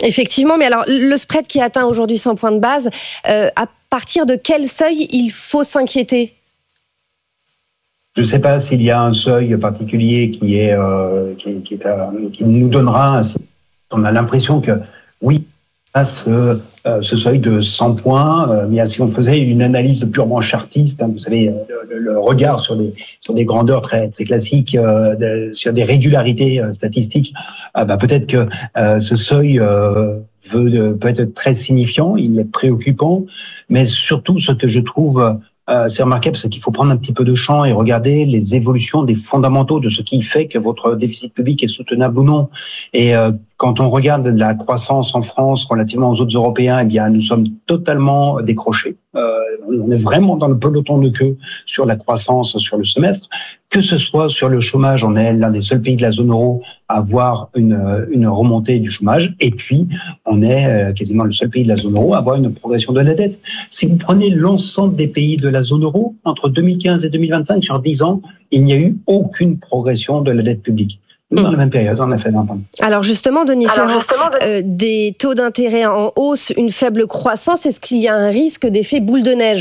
Effectivement, mais alors le spread qui atteint aujourd'hui cent points de base, euh, à partir de quel seuil il faut s'inquiéter ? Je ne sais pas s'il y a un seuil particulier qui, est, euh, qui, qui, est, euh, qui nous donnera un signe. On a l'impression que oui, à ce, euh, ce seuil de cent points, euh, mais si on faisait une analyse purement chartiste, hein, vous savez, le, le regard sur des, sur des grandeurs très, très classiques, euh, de, sur des régularités euh, statistiques, euh, bah, peut-être que euh, ce seuil euh, veut, peut être très signifiant, il est préoccupant, mais surtout ce que je trouve euh, c'est remarquable, c'est qu'il faut prendre un petit peu de champ et regarder les évolutions des fondamentaux de ce qui fait que votre déficit public est soutenable ou non. Et euh, quand on regarde la croissance en France relativement aux autres Européens, eh bien, nous sommes totalement décrochés. Euh, on est vraiment dans le peloton de queue sur la croissance sur le semestre. Que ce soit sur le chômage, on est l'un des seuls pays de la zone euro à avoir une, une remontée du chômage. Et puis, on est quasiment le seul pays de la zone euro à avoir une progression de la dette. Si vous prenez l'ensemble des pays de la zone euro, entre deux mille quinze et deux mille vingt-cinq, sur dix ans, il n'y a eu aucune progression de la dette publique. Dans la même période, on a fait d'un point. Alors justement, Denis Ferrand, euh, des taux d'intérêt en hausse, une faible croissance, est-ce qu'il y a un risque d'effet boule de neige ?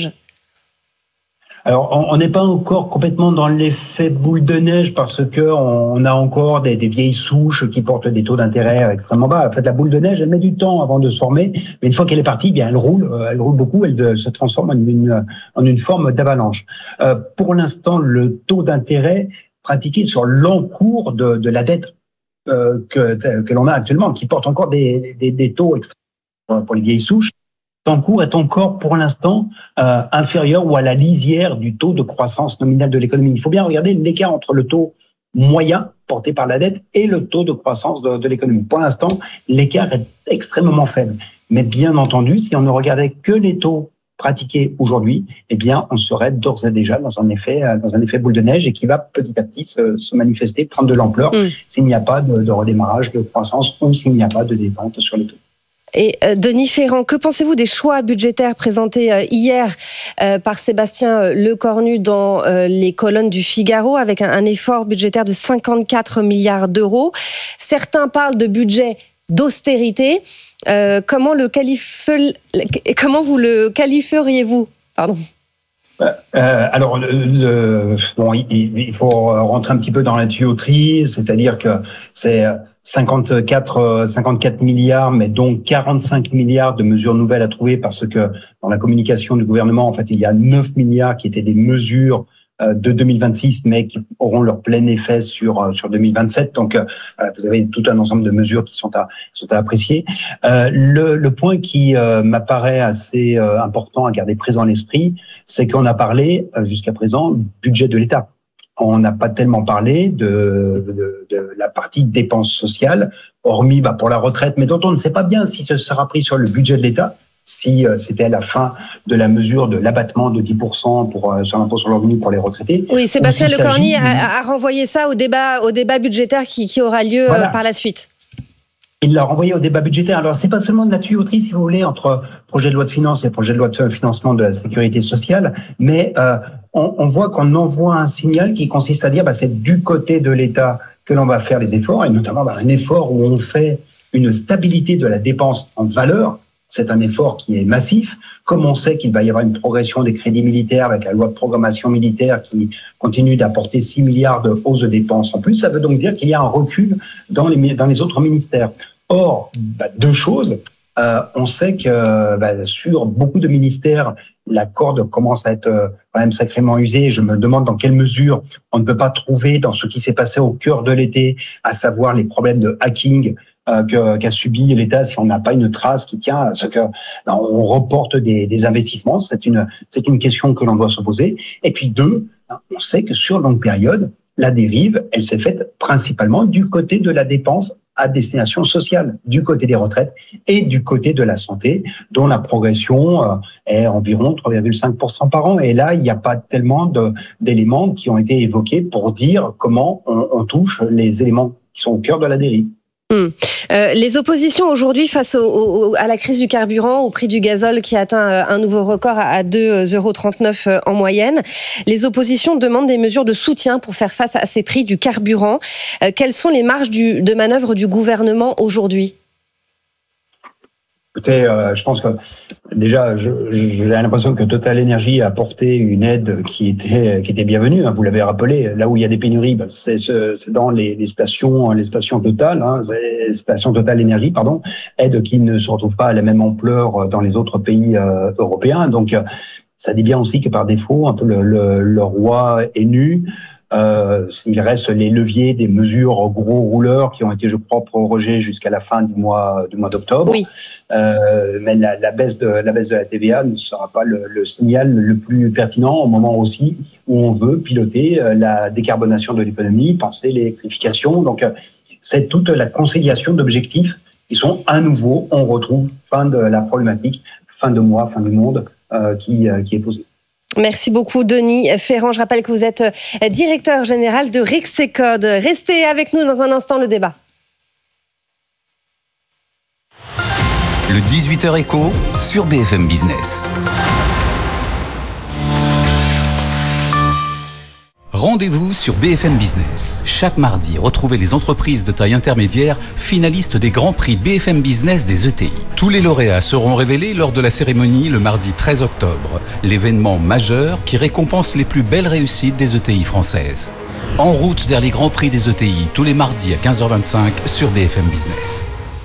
Alors, on n'est pas encore complètement dans l'effet boule de neige parce que on a encore des, des vieilles souches qui portent des taux d'intérêt extrêmement bas. En fait, la boule de neige, elle met du temps avant de se former, mais une fois qu'elle est partie, bien, elle roule, elle roule beaucoup, elle de, se transforme en une, en une forme d'avalanche. Euh, pour l'instant, le taux d'intérêt pratiqué sur l'encours de, de la dette euh, que, que l'on a actuellement, qui porte encore des, des, des taux extrêmement pour les vieilles souches, l'encours est encore pour l'instant euh, inférieur ou à la lisière du taux de croissance nominale de l'économie. Il faut bien regarder l'écart entre le taux moyen porté par la dette et le taux de croissance de, de l'économie. Pour l'instant, l'écart est extrêmement faible. Mais bien entendu, si on ne regardait que les taux pratiqués aujourd'hui, eh bien, on serait d'ores et déjà dans un effet, dans un effet boule de neige et qui va petit à petit se, se manifester, prendre de l'ampleur mmh. s'il n'y a pas de, de redémarrage de croissance ou s'il n'y a pas de détente sur les taux. Et euh, Denis Ferrand, que pensez-vous des choix budgétaires présentés euh, hier euh, par Sébastien Lecornu dans euh, les colonnes du Figaro avec un, un effort budgétaire de cinquante-quatre milliards d'euros ? Certains parlent de budget d'austérité. Euh, comment, le qualifie... comment vous le qualifieriez-vous ? Pardon. Euh, alors, le, le, bon, il, il faut rentrer un petit peu dans la tuyauterie, c'est-à-dire que c'est cinquante-quatre, cinquante-quatre milliards, mais donc quarante-cinq milliards de mesures nouvelles à trouver parce que dans la communication du gouvernement, en fait, il y a neuf milliards qui étaient des mesures de deux mille vingt-six, mais qui auront leur plein effet sur sur deux mille vingt-sept. Donc, euh, vous avez tout un ensemble de mesures qui sont à sont à apprécier. Euh, le, le point qui euh, m'apparaît assez euh, important à garder présent à l'esprit, c'est qu'on a parlé euh, jusqu'à présent du budget de l'État. On n'a pas tellement parlé de, de, de la partie dépenses sociales, hormis bah, pour la retraite, mais dont on ne sait pas bien si ce sera pris sur le budget de l'État. Si euh, c'était à la fin de la mesure de l'abattement de dix pour cent pour, euh, sur l'impôt sur le revenu pour les retraités. Oui, Sébastien si Lecornu a, a renvoyé ça au débat, au débat budgétaire qui, qui aura lieu voilà. euh, par la suite. Il l'a renvoyé au débat budgétaire. Alors, c'est pas seulement de la tuyauterie, si vous voulez, entre projet de loi de finances et projet de loi de financement de la sécurité sociale, mais euh, on, on voit qu'on envoie un signal qui consiste à dire bah, c'est du côté de l'État que l'on va faire les efforts, et notamment bah, un effort où on fait une stabilité de la dépense en valeur. C'est un effort qui est massif. Comme on sait qu'il va y avoir une progression des crédits militaires avec la loi de programmation militaire qui continue d'apporter six milliards de hausse de dépenses en plus, ça veut donc dire qu'il y a un recul dans les, dans les autres ministères. Or, bah, deux choses. Euh, on sait que bah, sur beaucoup de ministères, la corde commence à être euh, quand même sacrément usée. Je me demande dans quelle mesure on ne peut pas trouver dans ce qui s'est passé au cœur de l'été, à savoir les problèmes de hacking, Euh, qu'a subi l'État si on n'a pas une trace qui tient à ce que non, on reporte des, des investissements. C'est une, c'est une question que l'on doit se poser. Et puis deux, on sait que sur longue période, la dérive, elle s'est faite principalement du côté de la dépense à destination sociale, du côté des retraites et du côté de la santé, dont la progression euh, est environ trois virgule cinq pour cent par an. Et là, il n'y a pas tellement de, d'éléments qui ont été évoqués pour dire comment on, on touche les éléments qui sont au cœur de la dérive. Hum. Euh, les oppositions aujourd'hui face au, au, à la crise du carburant, au prix du gazole qui atteint un nouveau record à deux virgule trente-neuf euros en moyenne, les oppositions demandent des mesures de soutien pour faire face à ces prix du carburant. Euh, quelles sont les marges du, de manœuvre du gouvernement aujourd'hui ? Écoutez, euh, je pense que déjà, je, j'ai l'impression que Total Energy a apporté une aide qui était qui était bienvenue. Hein, vous l'avez rappelé. Là où il y a des pénuries, bah, c'est, c'est dans les, les stations, les stations Total, hein, les stations Total Energy, pardon, aide qui ne se retrouve pas à la même ampleur dans les autres pays euh, européens. Donc, ça dit bien aussi que par défaut, un peu le, le, le roi est nu. Euh, il reste les leviers des mesures gros rouleurs qui ont été, je crois, prorogés jusqu'à la fin du mois du mois d'octobre. Oui. Euh, mais la, la baisse de la baisse de la T V A ne sera pas le, le signal le plus pertinent au moment aussi où on veut piloter la décarbonation de l'économie, penser l'électrification. Donc, c'est toute la conciliation d'objectifs qui sont à nouveau, on retrouve fin de la problématique, fin de mois, fin du monde euh, qui euh, qui est posée. Merci beaucoup, Denis Ferrand. Je rappelle que vous êtes directeur général de Rexecode. Restez avec nous dans un instant, le débat. Le dix-huit heures éco sur B F M Business. Rendez-vous sur B F M Business. Chaque mardi, retrouvez les entreprises de taille intermédiaire finalistes des grands prix B F M Business des E T I. Tous les lauréats seront révélés lors de la cérémonie le mardi treize octobre, l'événement majeur qui récompense les plus belles réussites des E T I françaises. En route vers les grands prix des E T I, tous les mardis à quinze heures vingt-cinq sur B F M Business.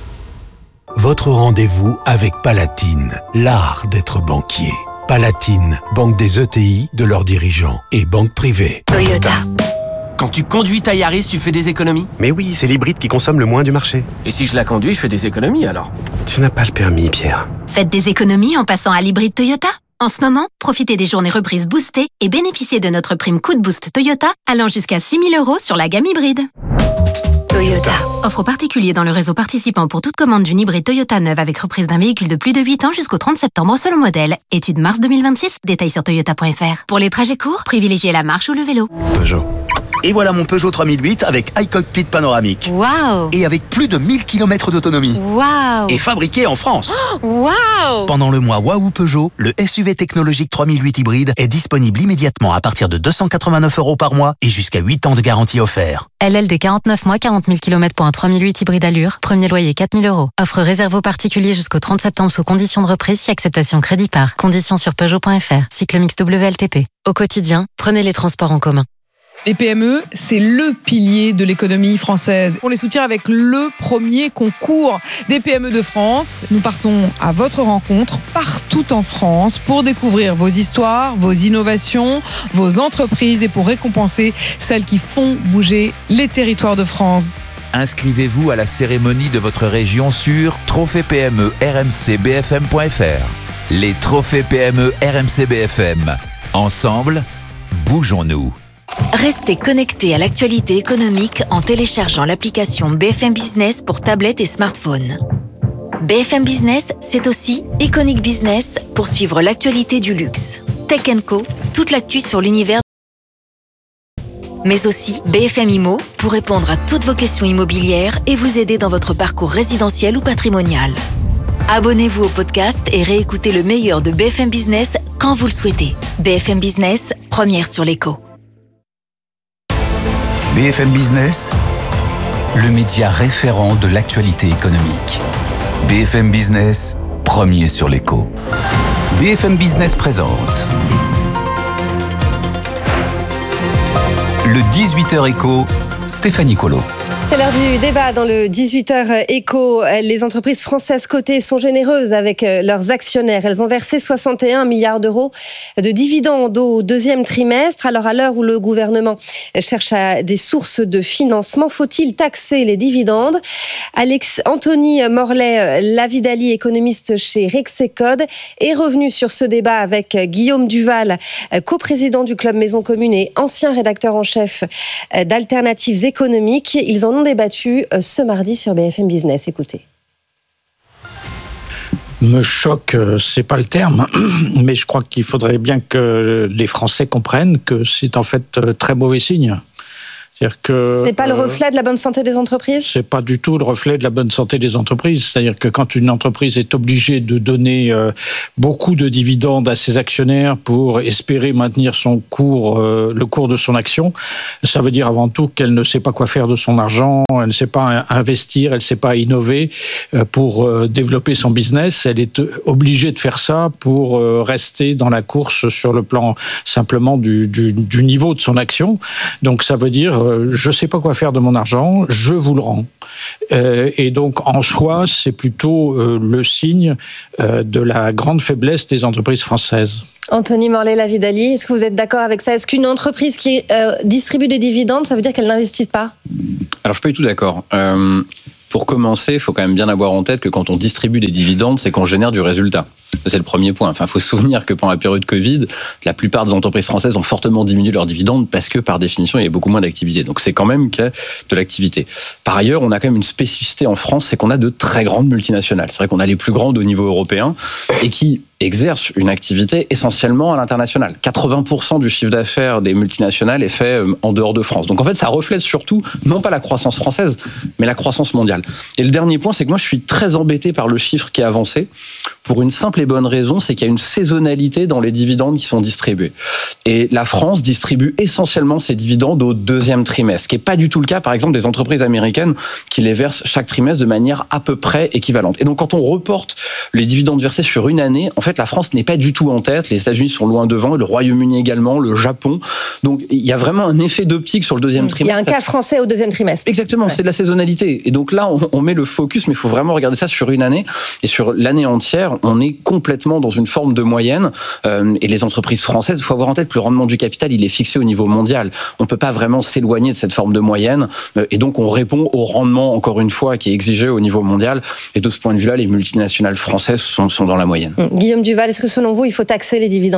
Votre rendez-vous avec Palatine, l'art d'être banquier. Palatine, banque des E T I, de leurs dirigeants et banque privée. Toyota. Quand tu conduis ta Yaris, tu fais des économies? Mais oui, c'est l'hybride qui consomme le moins du marché. Et si je la conduis, je fais des économies alors? Tu n'as pas le permis, Pierre. Faites des économies en passant à l'hybride Toyota. En ce moment, profitez des journées reprises boostées et bénéficiez de notre prime Coup de Boost Toyota allant jusqu'à six mille euros sur la gamme hybride. Toyota. Offre aux particuliers dans le réseau participant pour toute commande d'une hybride Toyota neuve avec reprise d'un véhicule de plus de huit ans jusqu'au trente septembre selon modèle. Étude mars deux mille vingt-six, détails sur toyota point f r. Pour les trajets courts, privilégiez la marche ou le vélo. Peugeot. Et voilà mon Peugeot trois mille huit avec iCockpit panoramique. Waouh! Et avec plus de mille kilomètres d'autonomie. Waouh! Et fabriqué en France. Waouh! Pendant le mois Waouh Peugeot, le S U V technologique trois mille huit hybride est disponible immédiatement à partir de deux cent quatre-vingt-neuf euros par mois et jusqu'à huit ans de garantie offert. L L D quarante-neuf mois, quarante mille kilomètres pour un trois mille huit hybride Allure. Premier loyer quatre mille euros. Offre réservée aux particuliers jusqu'au trente septembre sous conditions de reprise si acceptation crédit par. Conditions sur Peugeot point f r. Cycle mix W L T P. Au quotidien, prenez les transports en commun. Les P M E, c'est le pilier de l'économie française. On les soutient avec le premier concours des P M E de France. Nous partons à votre rencontre partout en France pour découvrir vos histoires, vos innovations, vos entreprises et pour récompenser celles qui font bouger les territoires de France. Inscrivez-vous à la cérémonie de votre région sur trophée P M E R M C B F M point f r. Les trophées P M E R M C B F M. Ensemble, bougeons-nous. Restez connectés à l'actualité économique en téléchargeant l'application B F M Business pour tablette et smartphone. B F M Business, c'est aussi Iconic Business pour suivre l'actualité du luxe. Tech and Co, toute l'actu sur l'univers. Mais aussi B F M Immo pour répondre à toutes vos questions immobilières et vous aider dans votre parcours résidentiel ou patrimonial. Abonnez-vous au podcast et réécoutez le meilleur de B F M Business quand vous le souhaitez. B F M Business, première sur l'écho. B F M Business, le média référent de l'actualité économique. B F M Business, premier sur l'écho. B F M Business présente le dix-huit heures éco, Stéphanie Colo. C'est l'heure du débat dans le dix-huit heures éco. Les entreprises françaises cotées sont généreuses avec leurs actionnaires. Elles ont versé soixante et un milliards d'euros de dividendes au deuxième trimestre. Alors à l'heure où le gouvernement cherche à des sources de financement, faut-il taxer les dividendes? Alex Anthony Morlet, Lavidali, économiste chez Rexecode, est revenu sur ce débat avec Guillaume Duval, coprésident du Club Maison Commune et ancien rédacteur en chef d'Alternatives économiques. Ils ont débattu ce mardi sur B F M Business. Écoutez. Me choque, c'est pas le terme, mais je crois qu'il faudrait bien que les Français comprennent que c'est en fait très mauvais signe. C'est-à-dire que c'est pas le euh, reflet de la bonne santé des entreprises ? C'est pas du tout le reflet de la bonne santé des entreprises. C'est-à-dire que quand une entreprise est obligée de donner euh, beaucoup de dividendes à ses actionnaires pour espérer maintenir son cours, euh, le cours de son action, ça veut dire avant tout qu'elle ne sait pas quoi faire de son argent, elle ne sait pas investir, elle ne sait pas innover euh, pour euh, développer son business. Elle est obligée de faire ça pour euh, rester dans la course sur le plan simplement du, du, du niveau de son action. Donc ça veut dire je ne sais pas quoi faire de mon argent, je vous le rends. Euh, et donc, en soi, c'est plutôt euh, le signe euh, de la grande faiblesse des entreprises françaises. Anthony Morlet-Lavidali, est-ce que vous êtes d'accord avec ça ? Est-ce qu'une entreprise qui euh, distribue des dividendes, ça veut dire qu'elle n'investit pas ? Alors, je ne suis pas du tout d'accord. Euh, pour commencer, il faut quand même bien avoir en tête que quand on distribue des dividendes, c'est qu'on génère du résultat. C'est le premier point. Enfin, il faut se souvenir que pendant la période Covid, la plupart des entreprises françaises ont fortement diminué leurs dividendes parce que, par définition, il y a beaucoup moins d'activité. Donc, c'est quand même qu'il y a de l'activité. Par ailleurs, on a quand même une spécificité en France, c'est qu'on a de très grandes multinationales. C'est vrai qu'on a les plus grandes au niveau européen et qui exercent une activité essentiellement à l'international. quatre-vingts pour cent du chiffre d'affaires des multinationales est fait en dehors de France. Donc, en fait, ça reflète surtout, non pas la croissance française, mais la croissance mondiale. Et le dernier point, c'est que moi, je suis très embêté par le chiffre qui est avancé pour une simple et bonne raison, c'est qu'il y a une saisonnalité dans les dividendes qui sont distribués. Et la France distribue essentiellement ses dividendes au deuxième trimestre, ce qui n'est pas du tout le cas, par exemple, des entreprises américaines qui les versent chaque trimestre de manière à peu près équivalente. Et donc, quand on reporte les dividendes versés sur une année, en fait, la France n'est pas du tout en tête. Les États-Unis sont loin devant, le Royaume-Uni également, le Japon. Donc, il y a vraiment un effet d'optique sur le deuxième trimestre. Il y a un cas français au deuxième trimestre. Exactement, ouais. C'est de la saisonnalité. Et donc là, on, on met le focus, mais il faut vraiment regarder ça sur une année. Et sur l'année entière, on est complètement dans une forme de moyenne. Euh, et les entreprises françaises, il faut avoir en tête que le rendement du capital, il est fixé au niveau mondial. On ne peut pas vraiment s'éloigner de cette forme de moyenne. Euh, et donc, on répond au rendement, encore une fois, qui est exigé au niveau mondial. Et de ce point de vue-là, les multinationales françaises sont, sont dans la moyenne. Guillaume Duval, est-ce que selon vous, il faut taxer les dividendes ?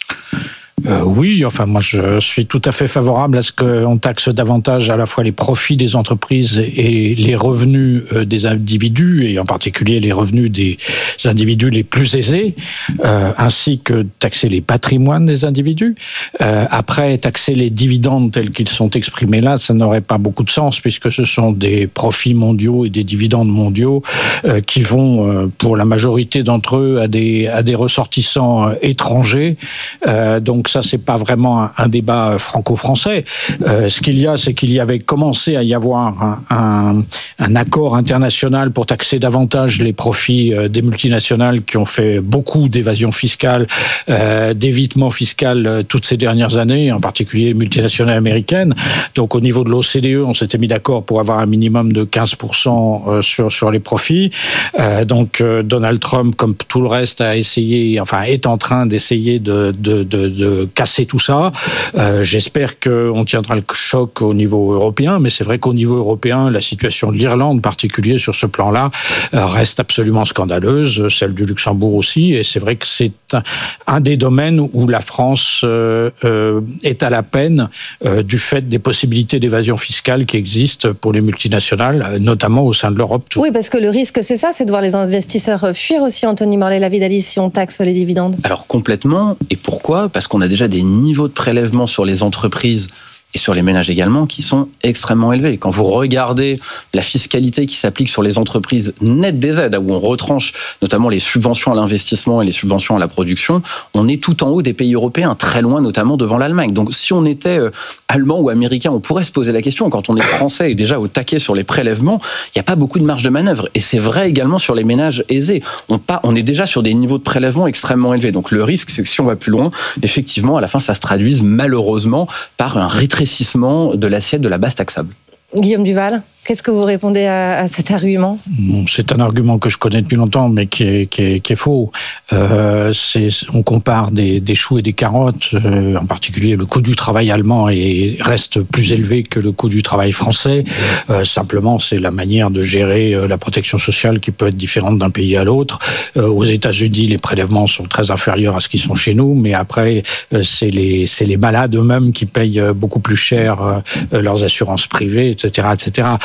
Euh, oui, enfin moi je suis tout à fait favorable à ce qu'on taxe davantage à la fois les profits des entreprises et les revenus des individus, et en particulier les revenus des individus les plus aisés, euh, ainsi que taxer les patrimoines des individus. Euh, après, taxer les dividendes tels qu'ils sont exprimés là, ça n'aurait pas beaucoup de sens, puisque ce sont des profits mondiaux et des dividendes mondiaux euh, qui vont, euh, pour la majorité d'entre eux, à des, à des ressortissants euh, étrangers. Euh, donc ça, c'est pas vraiment un, un débat franco-français. Euh, ce qu'il y a, c'est qu'il y avait commencé à y avoir un, un, un accord international pour taxer davantage les profits euh, des multinationales qui ont fait beaucoup d'évasion fiscale, euh, d'évitement fiscal euh, toutes ces dernières années, en particulier les multinationales américaines. Donc au niveau de l'O C D E, on s'était mis d'accord pour avoir un minimum de quinze pour cent euh, sur, sur les profits. Euh, donc euh, Donald Trump, comme tout le reste, a essayé, enfin est en train d'essayer de, de, de, de casser tout ça. Euh, j'espère qu'on tiendra le choc au niveau européen, mais c'est vrai qu'au niveau européen, la situation de l'Irlande, en particulier sur ce plan-là, euh, reste absolument scandaleuse, celle du Luxembourg aussi, et c'est vrai que c'est un, un des domaines où la France euh, euh, est à la peine euh, du fait des possibilités d'évasion fiscale qui existent pour les multinationales, notamment au sein de l'Europe. Oui, parce que le risque, c'est ça, c'est de voir les investisseurs fuir aussi, Anthony Morlet-Lavidali, si on taxe les dividendes. Alors complètement, et pourquoi ? Parce qu'on a déjà des niveaux de prélèvement sur les entreprises et sur les ménages également, qui sont extrêmement élevés. Quand vous regardez la fiscalité qui s'applique sur les entreprises nettes des aides, où on retranche notamment les subventions à l'investissement et les subventions à la production, on est tout en haut des pays européens, très loin notamment devant l'Allemagne. Donc si on était euh, allemand ou américain, on pourrait se poser la question, quand on est français et déjà au taquet sur les prélèvements, il n'y a pas beaucoup de marge de manœuvre. Et c'est vrai également sur les ménages aisés. On, pas, on est déjà sur des niveaux de prélèvement extrêmement élevés. Donc le risque, c'est que si on va plus loin, effectivement, à la fin, ça se traduise malheureusement par un rétrécissement de l'assiette de la base taxable. Guillaume Duval, qu'est-ce que vous répondez à, à cet argument ? C'est un argument que je connais depuis longtemps, mais qui est, qui est, qui est faux. Euh, c'est, on compare des, des choux et des carottes. Euh, en particulier, le coût du travail allemand est, reste plus élevé que le coût du travail français. Euh, simplement, c'est la manière de gérer euh, la protection sociale qui peut être différente d'un pays à l'autre. Euh, aux États-Unis, les prélèvements sont très inférieurs à ce qu'ils sont chez nous, mais après, euh, c'est les, c'est les malades eux-mêmes qui payent beaucoup plus cher euh, leurs assurances privées, et cetera, et cetera.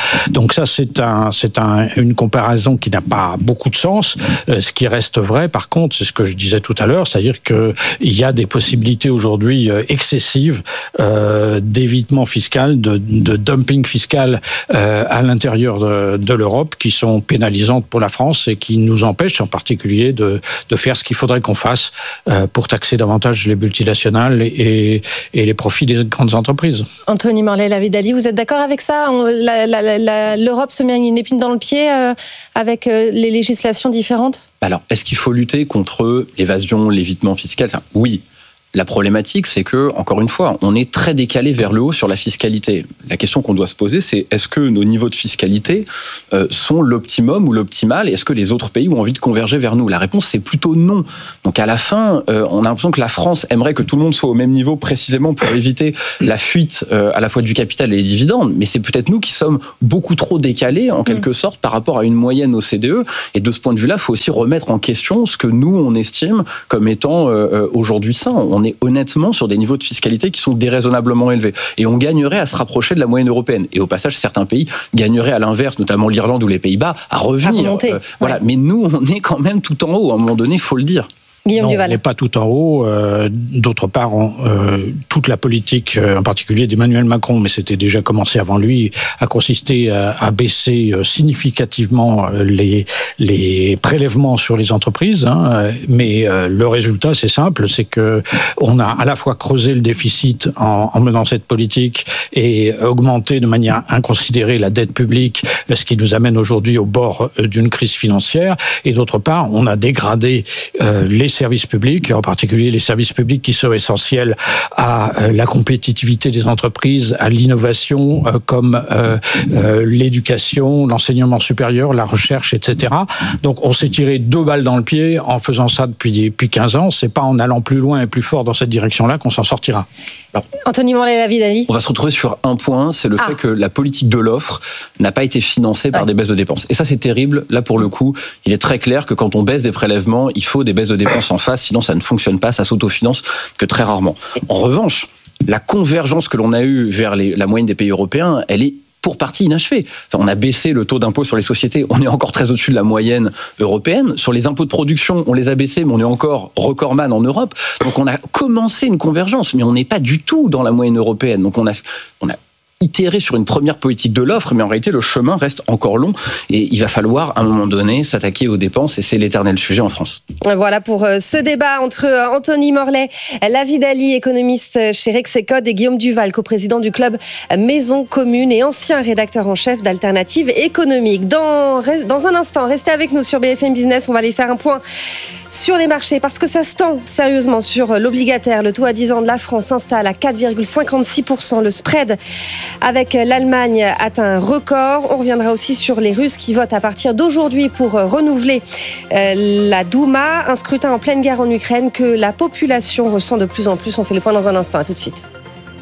Donc ça, c'est un, c'est un, une comparaison qui n'a pas beaucoup de sens. Euh, ce qui reste vrai, par contre, c'est ce que je disais tout à l'heure, c'est-à-dire que il y a des possibilités aujourd'hui euh, excessives euh, d'évitement fiscal, de, de dumping fiscal euh, à l'intérieur de, de l'Europe, qui sont pénalisantes pour la France et qui nous empêchent en particulier de, de faire ce qu'il faudrait qu'on fasse euh, pour taxer davantage les multinationales et, et les profits des grandes entreprises. Anthony Morlet-Lavidali, vous êtes d'accord avec ça? On, la, la, la, L'Europe se met une épine dans le pied euh, avec euh, les législations différentes? Alors, est-ce qu'il faut lutter contre l'évasion, l'évitement fiscal? Enfin, oui. La problématique, c'est que, encore une fois, on est très décalé vers le haut sur la fiscalité. La question qu'on doit se poser, c'est est-ce que nos niveaux de fiscalité euh, sont l'optimum ou l'optimal? Est-ce que les autres pays ont envie de converger vers nous? La réponse, c'est plutôt non. Donc à la fin, euh, on a l'impression que la France aimerait que tout le monde soit au même niveau précisément pour éviter la fuite euh, à la fois du capital et des dividendes. Mais c'est peut-être nous qui sommes beaucoup trop décalés, en quelque sorte, par rapport à une moyenne O C D E. Et de ce point de vue-là, il faut aussi remettre en question ce que nous, on estime comme étant euh, aujourd'hui sain. On On est honnêtement sur des niveaux de fiscalité qui sont déraisonnablement élevés. Et on gagnerait à se rapprocher de la moyenne européenne. Et au passage, certains pays gagneraient à l'inverse, notamment l'Irlande ou les Pays-Bas, à revenir. À euh, voilà. Ouais. Mais nous, on est quand même tout en haut. À un moment donné, il faut le dire. Non, on n'est pas tout en haut. Euh, d'autre part, on, euh, toute la politique, euh, en particulier d'Emmanuel Macron, mais c'était déjà commencé avant lui, a consisté à, à baisser euh, significativement les, les prélèvements sur les entreprises. Hein, mais euh, le résultat, c'est simple, c'est que on a à la fois creusé le déficit en, en menant cette politique et augmenté de manière inconsidérée la dette publique, ce qui nous amène aujourd'hui au bord d'une crise financière. Et d'autre part, on a dégradé euh, les services publics, en particulier les services publics qui sont essentiels à la compétitivité des entreprises, à l'innovation, euh, comme euh, euh, l'éducation, l'enseignement supérieur, la recherche, et cetera. Donc on s'est tiré deux balles dans le pied en faisant ça depuis, depuis quinze ans. C'est pas en allant plus loin et plus fort dans cette direction-là qu'on s'en sortira. Alors, Anthony Morlet-Lavidali. On va se retrouver sur un point, c'est le ah. fait que la politique de l'offre n'a pas été financée par ouais. des baisses de dépenses. Et ça, c'est terrible. Là, pour le coup, il est très clair que quand on baisse des prélèvements, il faut des baisses de dépenses en face, sinon ça ne fonctionne pas, ça s'autofinance que très rarement. En revanche, la convergence que l'on a eue vers les, la moyenne des pays européens, elle est pour partie inachevée. Enfin, on a baissé le taux d'impôt sur les sociétés, on est encore très au-dessus de la moyenne européenne. Sur les impôts de production, on les a baissés, mais on est encore recordman en Europe. Donc on a commencé une convergence, mais on n'est pas du tout dans la moyenne européenne. Donc on a, on a itéré sur une première politique de l'offre, mais en réalité, le chemin reste encore long et il va falloir, à un moment donné, s'attaquer aux dépenses et c'est l'éternel sujet en France. Voilà pour ce débat entre Anthony Morlet-Lavidali, économiste chez Rexecode, et Guillaume Duval, coprésident du club Maison Commune et ancien rédacteur en chef d'Alternative économique. Dans, dans un instant, restez avec nous sur B F M Business, on va aller faire un point sur les marchés, parce que ça se tend sérieusement sur l'obligataire. Le taux à dix ans de la France s'installe à quatre virgule cinquante-six pour cent. Le spread avec l'Allemagne atteint un record. On reviendra aussi sur les Russes qui votent à partir d'aujourd'hui pour renouveler euh, la Douma, un scrutin en pleine guerre en Ukraine que la population ressent de plus en plus. On fait le point dans un instant. À tout de suite.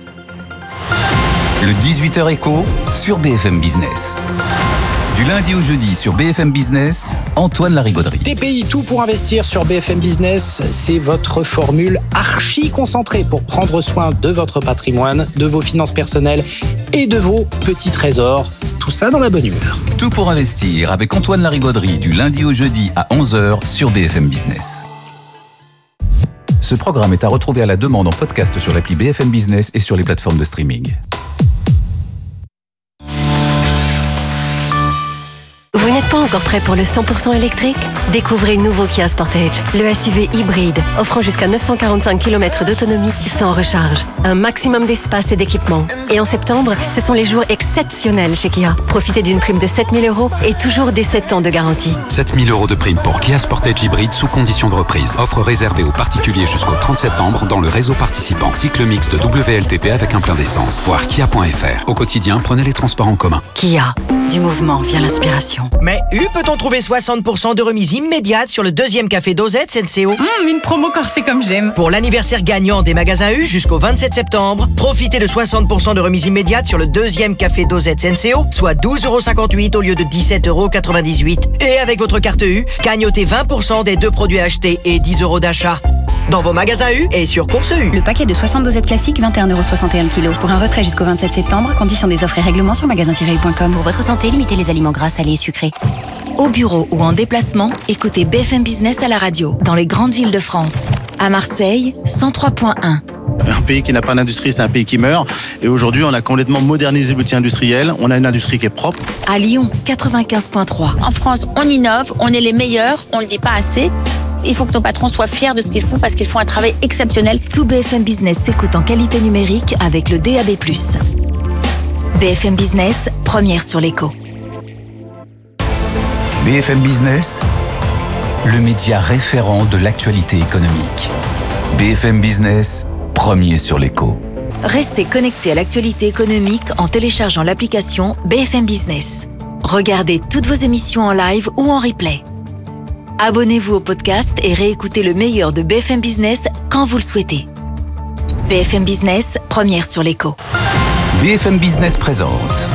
Le dix-huit heures écho sur B F M Business. Du lundi au jeudi sur B F M Business, Antoine Larigauderie. T P I, tout pour investir sur B F M Business, c'est votre formule archi concentrée pour prendre soin de votre patrimoine, de vos finances personnelles et de vos petits trésors. Tout ça dans la bonne humeur. Tout pour investir avec Antoine Larigauderie du lundi au jeudi à onze heures sur B F M Business. Ce programme est à retrouver à la demande en podcast sur l'appli B F M Business et sur les plateformes de streaming. Vous n'êtes pas encore prêt pour le cent pour cent électrique? Découvrez le nouveau Kia Sportage, le S U V hybride, offrant jusqu'à neuf cent quarante-cinq kilomètres d'autonomie sans recharge. Un maximum d'espace et d'équipement. Et en septembre, ce sont les jours exceptionnels chez Kia. Profitez d'une prime de sept mille euros et toujours des sept ans de garantie. sept mille euros de prime pour Kia Sportage hybride sous condition de reprise. Offre réservée aux particuliers jusqu'au trente septembre dans le réseau participant. Cycle mixte W L T P avec un plein d'essence. Voir kia point f r. Au quotidien, prenez les transports en commun. Kia, du mouvement vient l'inspiration. Mais U, peut-on trouver soixante pour cent de remise immédiate sur le deuxième café Dosette Senseo? Mmh, une promo corsée comme j'aime. Pour l'anniversaire gagnant des magasins U jusqu'au vingt-sept septembre, profitez de soixante pour cent de remise immédiate sur le deuxième café Dosette Senseo, soit douze euros cinquante-huit au lieu de dix-sept euros quatre-vingt-dix-huit. Et avec votre carte U, gagnotez vingt pour cent des deux produits achetés et dix euros d'achat. dans vos magasins U et sur Course U. Le paquet de soixante dosettes classiques, vingt et un euros soixante et un le kilo. Pour un retrait jusqu'au vingt-sept septembre, conditions des offres et règlements sur magasin tiret u point com. Pour votre santé, limitez les aliments gras, salés et sucrés. Au bureau ou en déplacement, écoutez B F M Business à la radio, dans les grandes villes de France. À Marseille, cent trois point un. Un pays qui n'a pas d'industrie, c'est un pays qui meurt. Et aujourd'hui, on a complètement modernisé l'outil industriel. On a une industrie qui est propre. À Lyon, quatre-vingt-quinze point trois. En France, on innove, on est les meilleurs, on le dit pas assez. Il faut que nos patrons soient fiers de ce qu'ils font parce qu'ils font un travail exceptionnel. Tout B F M Business s'écoute en qualité numérique avec le D A B plus. B F M Business, première sur l'écho. B F M Business, le média référent de l'actualité économique. B F M Business, premier sur l'écho. Restez connectés à l'actualité économique en téléchargeant l'application B F M Business. Regardez toutes vos émissions en live ou en replay. Abonnez-vous au podcast et réécoutez le meilleur de B F M Business quand vous le souhaitez. B F M Business, première sur l'écho. B F M Business présente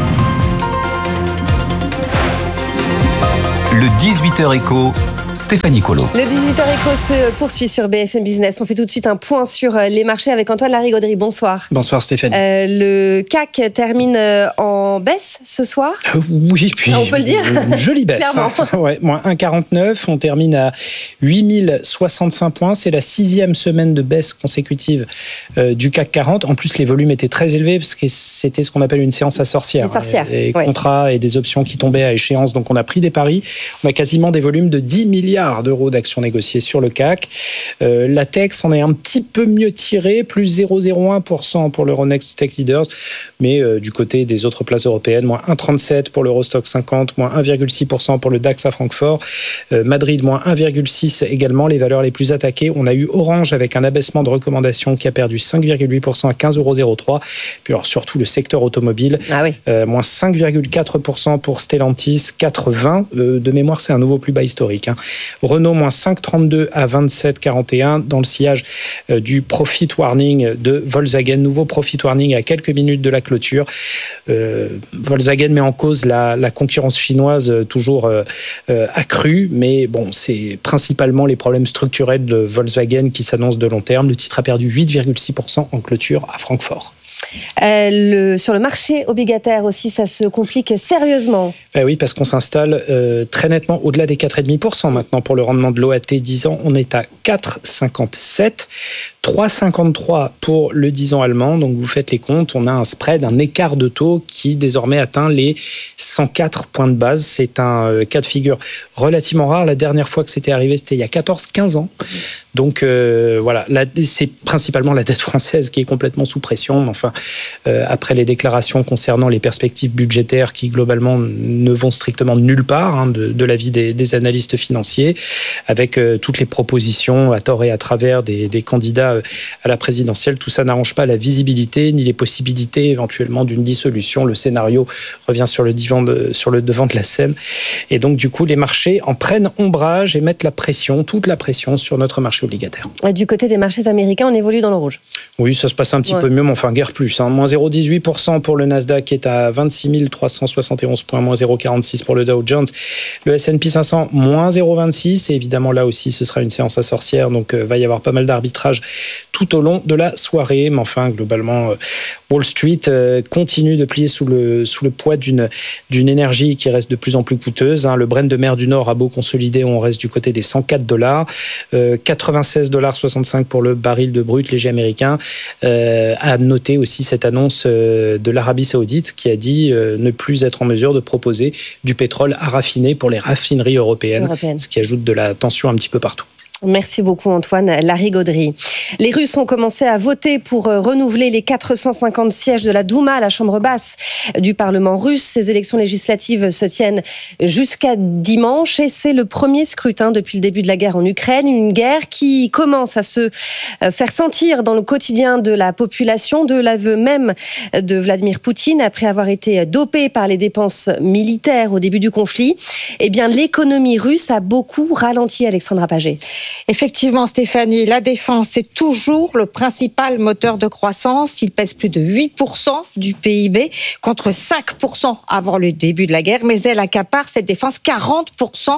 le dix-huit heures écho, Stéphanie Colo. Le dix-huit heures écho se poursuit sur B F M Business. On fait tout de suite un point sur les marchés avec Antoine Larigauderie. Bonsoir. Bonsoir Stéphanie. Euh, le C A C termine en baisse ce soir. Euh, oui, puis on peut le dire. Une jolie baisse. Clairement. Hein. Ouais, moins un virgule quarante-neuf. On termine à huit mille soixante-cinq points. C'est la sixième semaine de baisse consécutive euh, du C A C quarante. En plus, les volumes étaient très élevés parce que c'était ce qu'on appelle une séance à sorcières. Des sorcières. Des ouais. contrats et des options qui tombaient à échéance. Donc, on a pris des paris. On a quasiment des volumes de dix milliards d'euros d'actions négociées sur le C A C. Euh, la tech s'en est un petit peu mieux tirée, plus zéro virgule zéro un pour cent pour l'Euronext Tech Leaders, mais euh, du côté des autres places européennes, moins un virgule trente-sept pour l'Eurostock cinquante, moins un virgule six pour cent pour le DAX à Francfort, euh, Madrid, moins un virgule six également, les valeurs les plus attaquées. On a eu Orange avec un abaissement de recommandation qui a perdu cinq virgule huit pour cent à quinze euros zéro trois. Puis alors surtout le secteur automobile, ah oui. euh, moins cinq virgule quatre pour cent pour Stellantis, quatre virgule vingt. Euh, de mémoire, c'est un nouveau plus bas historique. Hein. Renault, moins cinq virgule trente-deux à vingt-sept virgule quarante et un dans le sillage euh, du profit warning de Volkswagen. Nouveau profit warning à quelques minutes de la clôture. Euh, Volkswagen met en cause la, la concurrence chinoise euh, toujours euh, euh, accrue, mais bon, c'est principalement les problèmes structurels de Volkswagen qui s'annoncent de long terme. Le titre a perdu huit virgule six pour cent en clôture à Francfort. Euh, le, sur le marché obligataire aussi, ça se complique sérieusement. Eh oui, parce qu'on s'installe euh, très nettement au-delà des quatre virgule cinq pour cent maintenant pour le rendement de l'O A T dix ans. On est à quatre virgule cinquante-sept, trois virgule cinquante-trois pour le dix ans allemand. Donc vous faites les comptes, on a un spread, un écart de taux qui désormais atteint les cent quatre points de base. C'est un euh, cas de figure relativement rare. La dernière fois que c'était arrivé, c'était il y a quatorze quinze ans. Donc euh, voilà, là, c'est principalement la dette française qui est complètement sous pression. Enfin, euh, après les déclarations concernant les perspectives budgétaires qui globalement ne vont strictement nulle part hein, de, de l'avis des, des analystes financiers, avec euh, toutes les propositions à tort et à travers des, des candidats euh, à la présidentielle, tout ça n'arrange pas la visibilité ni les possibilités éventuellement d'une dissolution. Le scénario revient sur le, divan de, sur le devant de la scène. Et donc du coup, les marchés en prennent ombrage et mettent la pression, toute la pression sur notre marché obligataire. Du côté des marchés américains, on évolue dans le rouge. Oui, ça se passe un petit ouais. peu mieux, mais enfin guère plus. Hein. Moins zéro virgule dix-huit pour cent pour le Nasdaq qui est à vingt-six mille trois cent soixante et onze points, moins zéro virgule quarante-six pour le Dow Jones. Le S and P cinq cents, moins zéro virgule vingt-six. Et évidemment, là aussi, ce sera une séance à sorcière, donc euh, va y avoir pas mal d'arbitrage tout au long de la soirée. Mais enfin, globalement, euh, Wall Street euh, continue de plier sous le, sous le poids d'une, d'une énergie qui reste de plus en plus coûteuse. Hein. Le Brent de mer du Nord a beau consolider, on reste du côté des cent quatre dollars. Euh, quatre-vingt-seize virgule soixante-cinq dollars pour le baril de brut léger américain. Euh, à noter aussi cette annonce euh, de l'Arabie Saoudite qui a dit euh, ne plus être en mesure de proposer du pétrole à raffiner pour les raffineries européennes, européennes. Ce qui ajoute de la tension un petit peu partout. Merci beaucoup Antoine Larigauderie. Les Russes ont commencé à voter pour renouveler les quatre cent cinquante sièges de la Douma, la chambre basse du Parlement russe. Ces élections législatives se tiennent jusqu'à dimanche et c'est le premier scrutin depuis le début de la guerre en Ukraine. Une guerre qui commence à se faire sentir dans le quotidien de la population, de l'aveu même de Vladimir Poutine après avoir été dopé par les dépenses militaires au début du conflit. Eh bien, l'économie russe a beaucoup ralenti, Alexandra Paget. Effectivement, Stéphanie, la défense, c'est toujours le principal moteur de croissance. Il pèse plus de huit pour cent du P I B contre cinq pour cent avant le début de la guerre, mais elle accapare cette défense quarante pour cent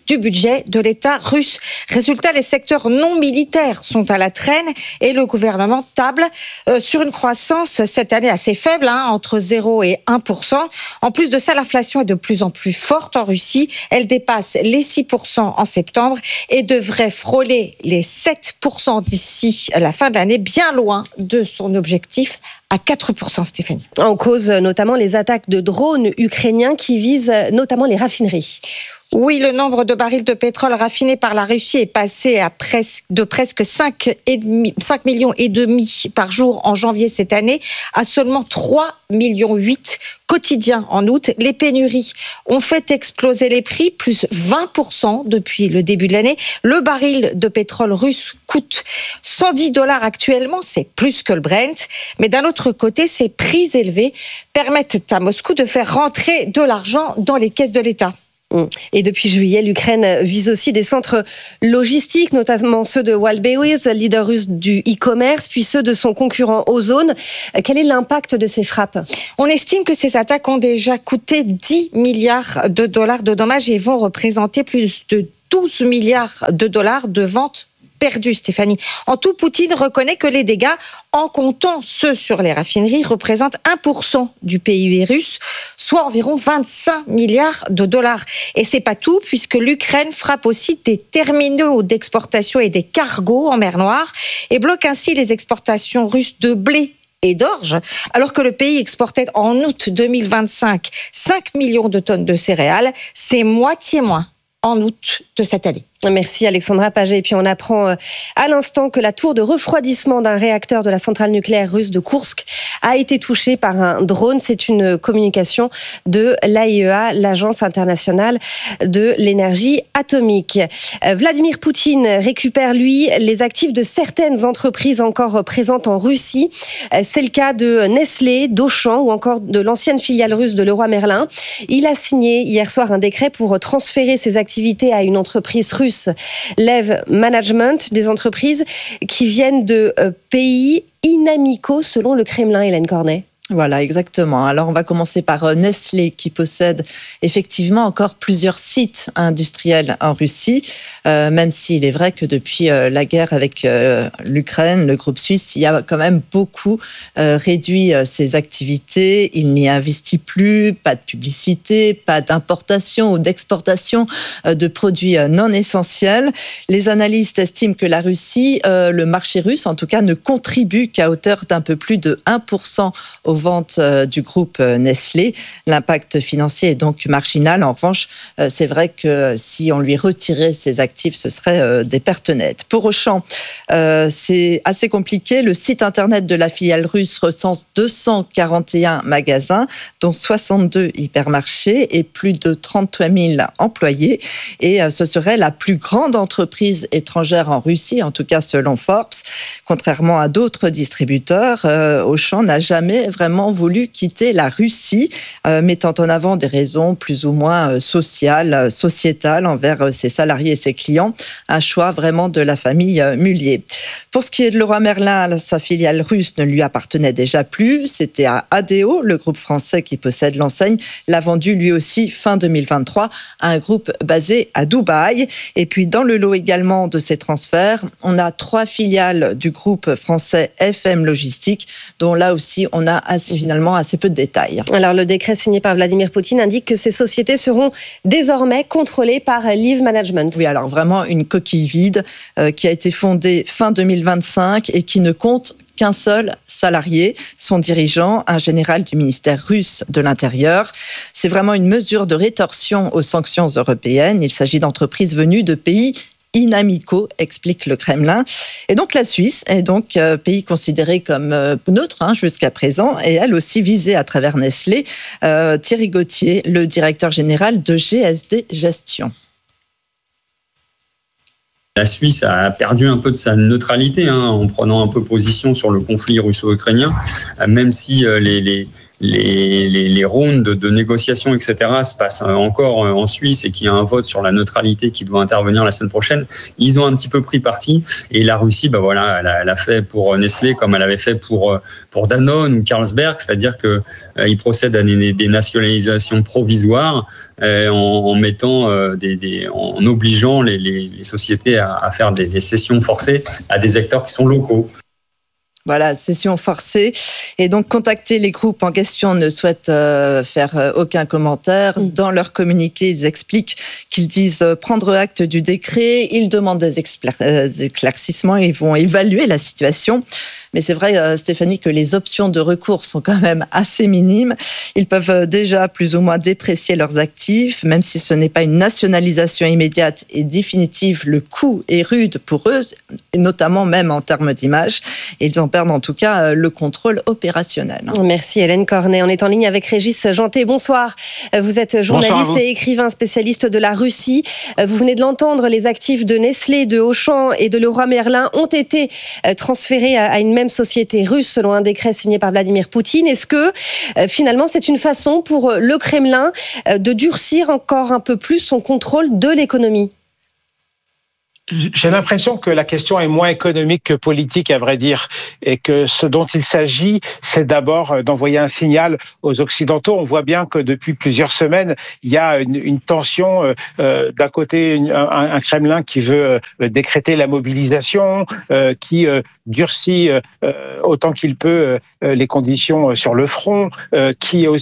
du budget de l'État russe. Résultat, les secteurs non militaires sont à la traîne et le gouvernement table euh, sur une croissance cette année assez faible, hein, entre zéro et un pour cent. En plus de ça, l'inflation est de plus en plus forte en Russie. Elle dépasse les six pour cent en septembre et devrait frôler les sept pour cent d'ici à la fin de l'année, bien loin de son objectif à quatre pour cent, Stéphanie. En cause notamment les attaques de drones ukrainiens qui visent notamment les raffineries. Oui, le nombre de barils de pétrole raffinés par la Russie est passé à presque, de presque cinq millions et demi par jour en janvier cette année à seulement trois millions huit quotidiens en août. Les pénuries ont fait exploser les prix, plus vingt pour cent depuis le début de l'année. Le baril de pétrole russe coûte cent dix dollars actuellement, c'est plus que le Brent. Mais d'un autre côté, ces prix élevés permettent à Moscou de faire rentrer de l'argent dans les caisses de l'État. Et depuis juillet, l'Ukraine vise aussi des centres logistiques, notamment ceux de Wildberries, leader russe du e-commerce, puis ceux de son concurrent Ozone. Quel est l'impact de ces frappes ? On estime que ces attaques ont déjà coûté dix milliards de dollars de dommages et vont représenter plus de douze milliards de dollars de ventes perdu, Stéphanie. En tout, Poutine reconnaît que les dégâts, en comptant ceux sur les raffineries, représentent un pour cent du P I B russe, soit environ vingt-cinq milliards de dollars. Et c'est pas tout, puisque l'Ukraine frappe aussi des terminaux d'exportation et des cargos en mer Noire et bloque ainsi les exportations russes de blé et d'orge, alors que le pays exportait en août deux mille vingt-cinq cinq millions de tonnes de céréales. C'est moitié moins en août de cette année. Merci Alexandra Paget. Et puis on apprend à l'instant que la tour de refroidissement d'un réacteur de la centrale nucléaire russe de Koursk a été touchée par un drone. C'est une communication de l'A I E A, l'Agence internationale de l'énergie atomique. Vladimir Poutine récupère, lui, les actifs de certaines entreprises encore présentes en Russie. C'est le cas de Nestlé, d'Auchan ou encore de l'ancienne filiale russe de Leroy Merlin. Il a signé hier soir un décret pour transférer ses activités à une entreprise russe, Lev Management, des entreprises qui viennent de euh, pays inamicaux selon le Kremlin, Hélène Cornet. Voilà, exactement. Alors, on va commencer par Nestlé, qui possède effectivement encore plusieurs sites industriels en Russie, euh, même s'il est vrai que depuis euh, la guerre avec euh, l'Ukraine, le groupe suisse, il a quand même beaucoup euh, réduit euh, ses activités. Il n'y investit plus, pas de publicité, pas d'importation ou d'exportation euh, de produits euh, non essentiels. Les analystes estiment que la Russie, euh, le marché russe en tout cas, ne contribue qu'à hauteur d'un peu plus de un pour cent au ventes du groupe Nestlé. L'impact financier est donc marginal. En revanche, c'est vrai que si on lui retirait ses actifs, ce serait des pertes nettes. Pour Auchan, c'est assez compliqué. Le site internet de la filiale russe recense deux cent quarante et un magasins, dont soixante-deux hypermarchés et plus de trente-trois mille employés. Et ce serait la plus grande entreprise étrangère en Russie, en tout cas selon Forbes. Contrairement à d'autres distributeurs, Auchan n'a jamais vraiment voulu quitter la Russie, euh, mettant en avant des raisons plus ou moins euh, sociales, euh, sociétales envers euh, ses salariés et ses clients. Un choix vraiment de la famille euh, Mullier. Pour ce qui est de Leroy Merlin, sa filiale russe ne lui appartenait déjà plus. C'était à Adeo, le groupe français qui possède l'enseigne, l'a vendu lui aussi fin deux mille vingt-trois à un groupe basé à Dubaï. Et puis dans le lot également de ces transferts, on a trois filiales du groupe français F M Logistique, dont là aussi on a assez, finalement assez peu de détails. Alors le décret signé par Vladimir Poutine indique que ces sociétés seront désormais contrôlées par Lev Management. Oui, alors vraiment une coquille vide euh, qui a été fondée fin deux mille vingt-cinq et qui ne compte qu'un seul salarié, son dirigeant, un général du ministère russe de l'Intérieur. C'est vraiment une mesure de rétorsion aux sanctions européennes. Il s'agit d'entreprises venues de pays inamicaux, explique le Kremlin. Et donc la Suisse est donc euh, pays considéré comme euh, neutre hein, jusqu'à présent, et elle aussi visée à travers Nestlé. Euh, Thierry Gauthier, le directeur général de G S D Gestion. La Suisse a perdu un peu de sa neutralité hein, en prenant un peu position sur le conflit russo-ukrainien, même si euh, les, les les, les, les rounds de, de négociations, et cetera, se passent encore en Suisse et qu'il y a un vote sur la neutralité qui doit intervenir la semaine prochaine, ils ont un petit peu pris parti. Et la Russie, bah voilà, elle a, elle a fait pour Nestlé comme elle avait fait pour, pour Danone ou Carlsberg, c'est-à-dire qu'ils euh, procèdent à des, des nationalisations provisoires euh, en, en mettant euh, des, des, en obligeant les, les, les sociétés à, à faire des, des cessions forcées à des acteurs qui sont locaux. Voilà, cession forcée. Et donc, contacter les groupes en question ne souhaitent euh, faire euh, aucun commentaire. Mmh. Dans leur communiqué, ils expliquent qu'ils disent euh, prendre acte du décret. Ils demandent des, expla- euh, des éclaircissements. Ils vont évaluer la situation. Mais c'est vrai, euh, Stéphanie, que les options de recours sont quand même assez minimes. Ils peuvent euh, déjà plus ou moins déprécier leurs actifs, même si ce n'est pas une nationalisation immédiate et définitive. Le coût est rude pour eux, et notamment même en termes d'image. Ils en perdent en tout cas euh, le contrôle opérationnel. Merci Hélène Cornet. On est en ligne avec Régis Janté. Bonsoir. Vous êtes journaliste et écrivain spécialiste de la Russie. Vous venez de l'entendre, les actifs de Nestlé, de Auchan et de Leroy Merlin ont été transférés à une même société russe selon un décret signé par Vladimir Poutine. Est-ce que euh, finalement c'est une façon pour le Kremlin euh, de durcir encore un peu plus son contrôle de l'économie ? J'ai l'impression que la question est moins économique que politique, à vrai dire, et que ce dont il s'agit, c'est d'abord d'envoyer un signal aux Occidentaux. On voit bien que depuis plusieurs semaines, il y a une, une tension. Euh, d'un côté, une, un, un Kremlin qui veut euh, décréter la mobilisation, euh, qui euh, durcit euh, autant qu'il peut euh, les conditions sur le front, euh, qui est aussi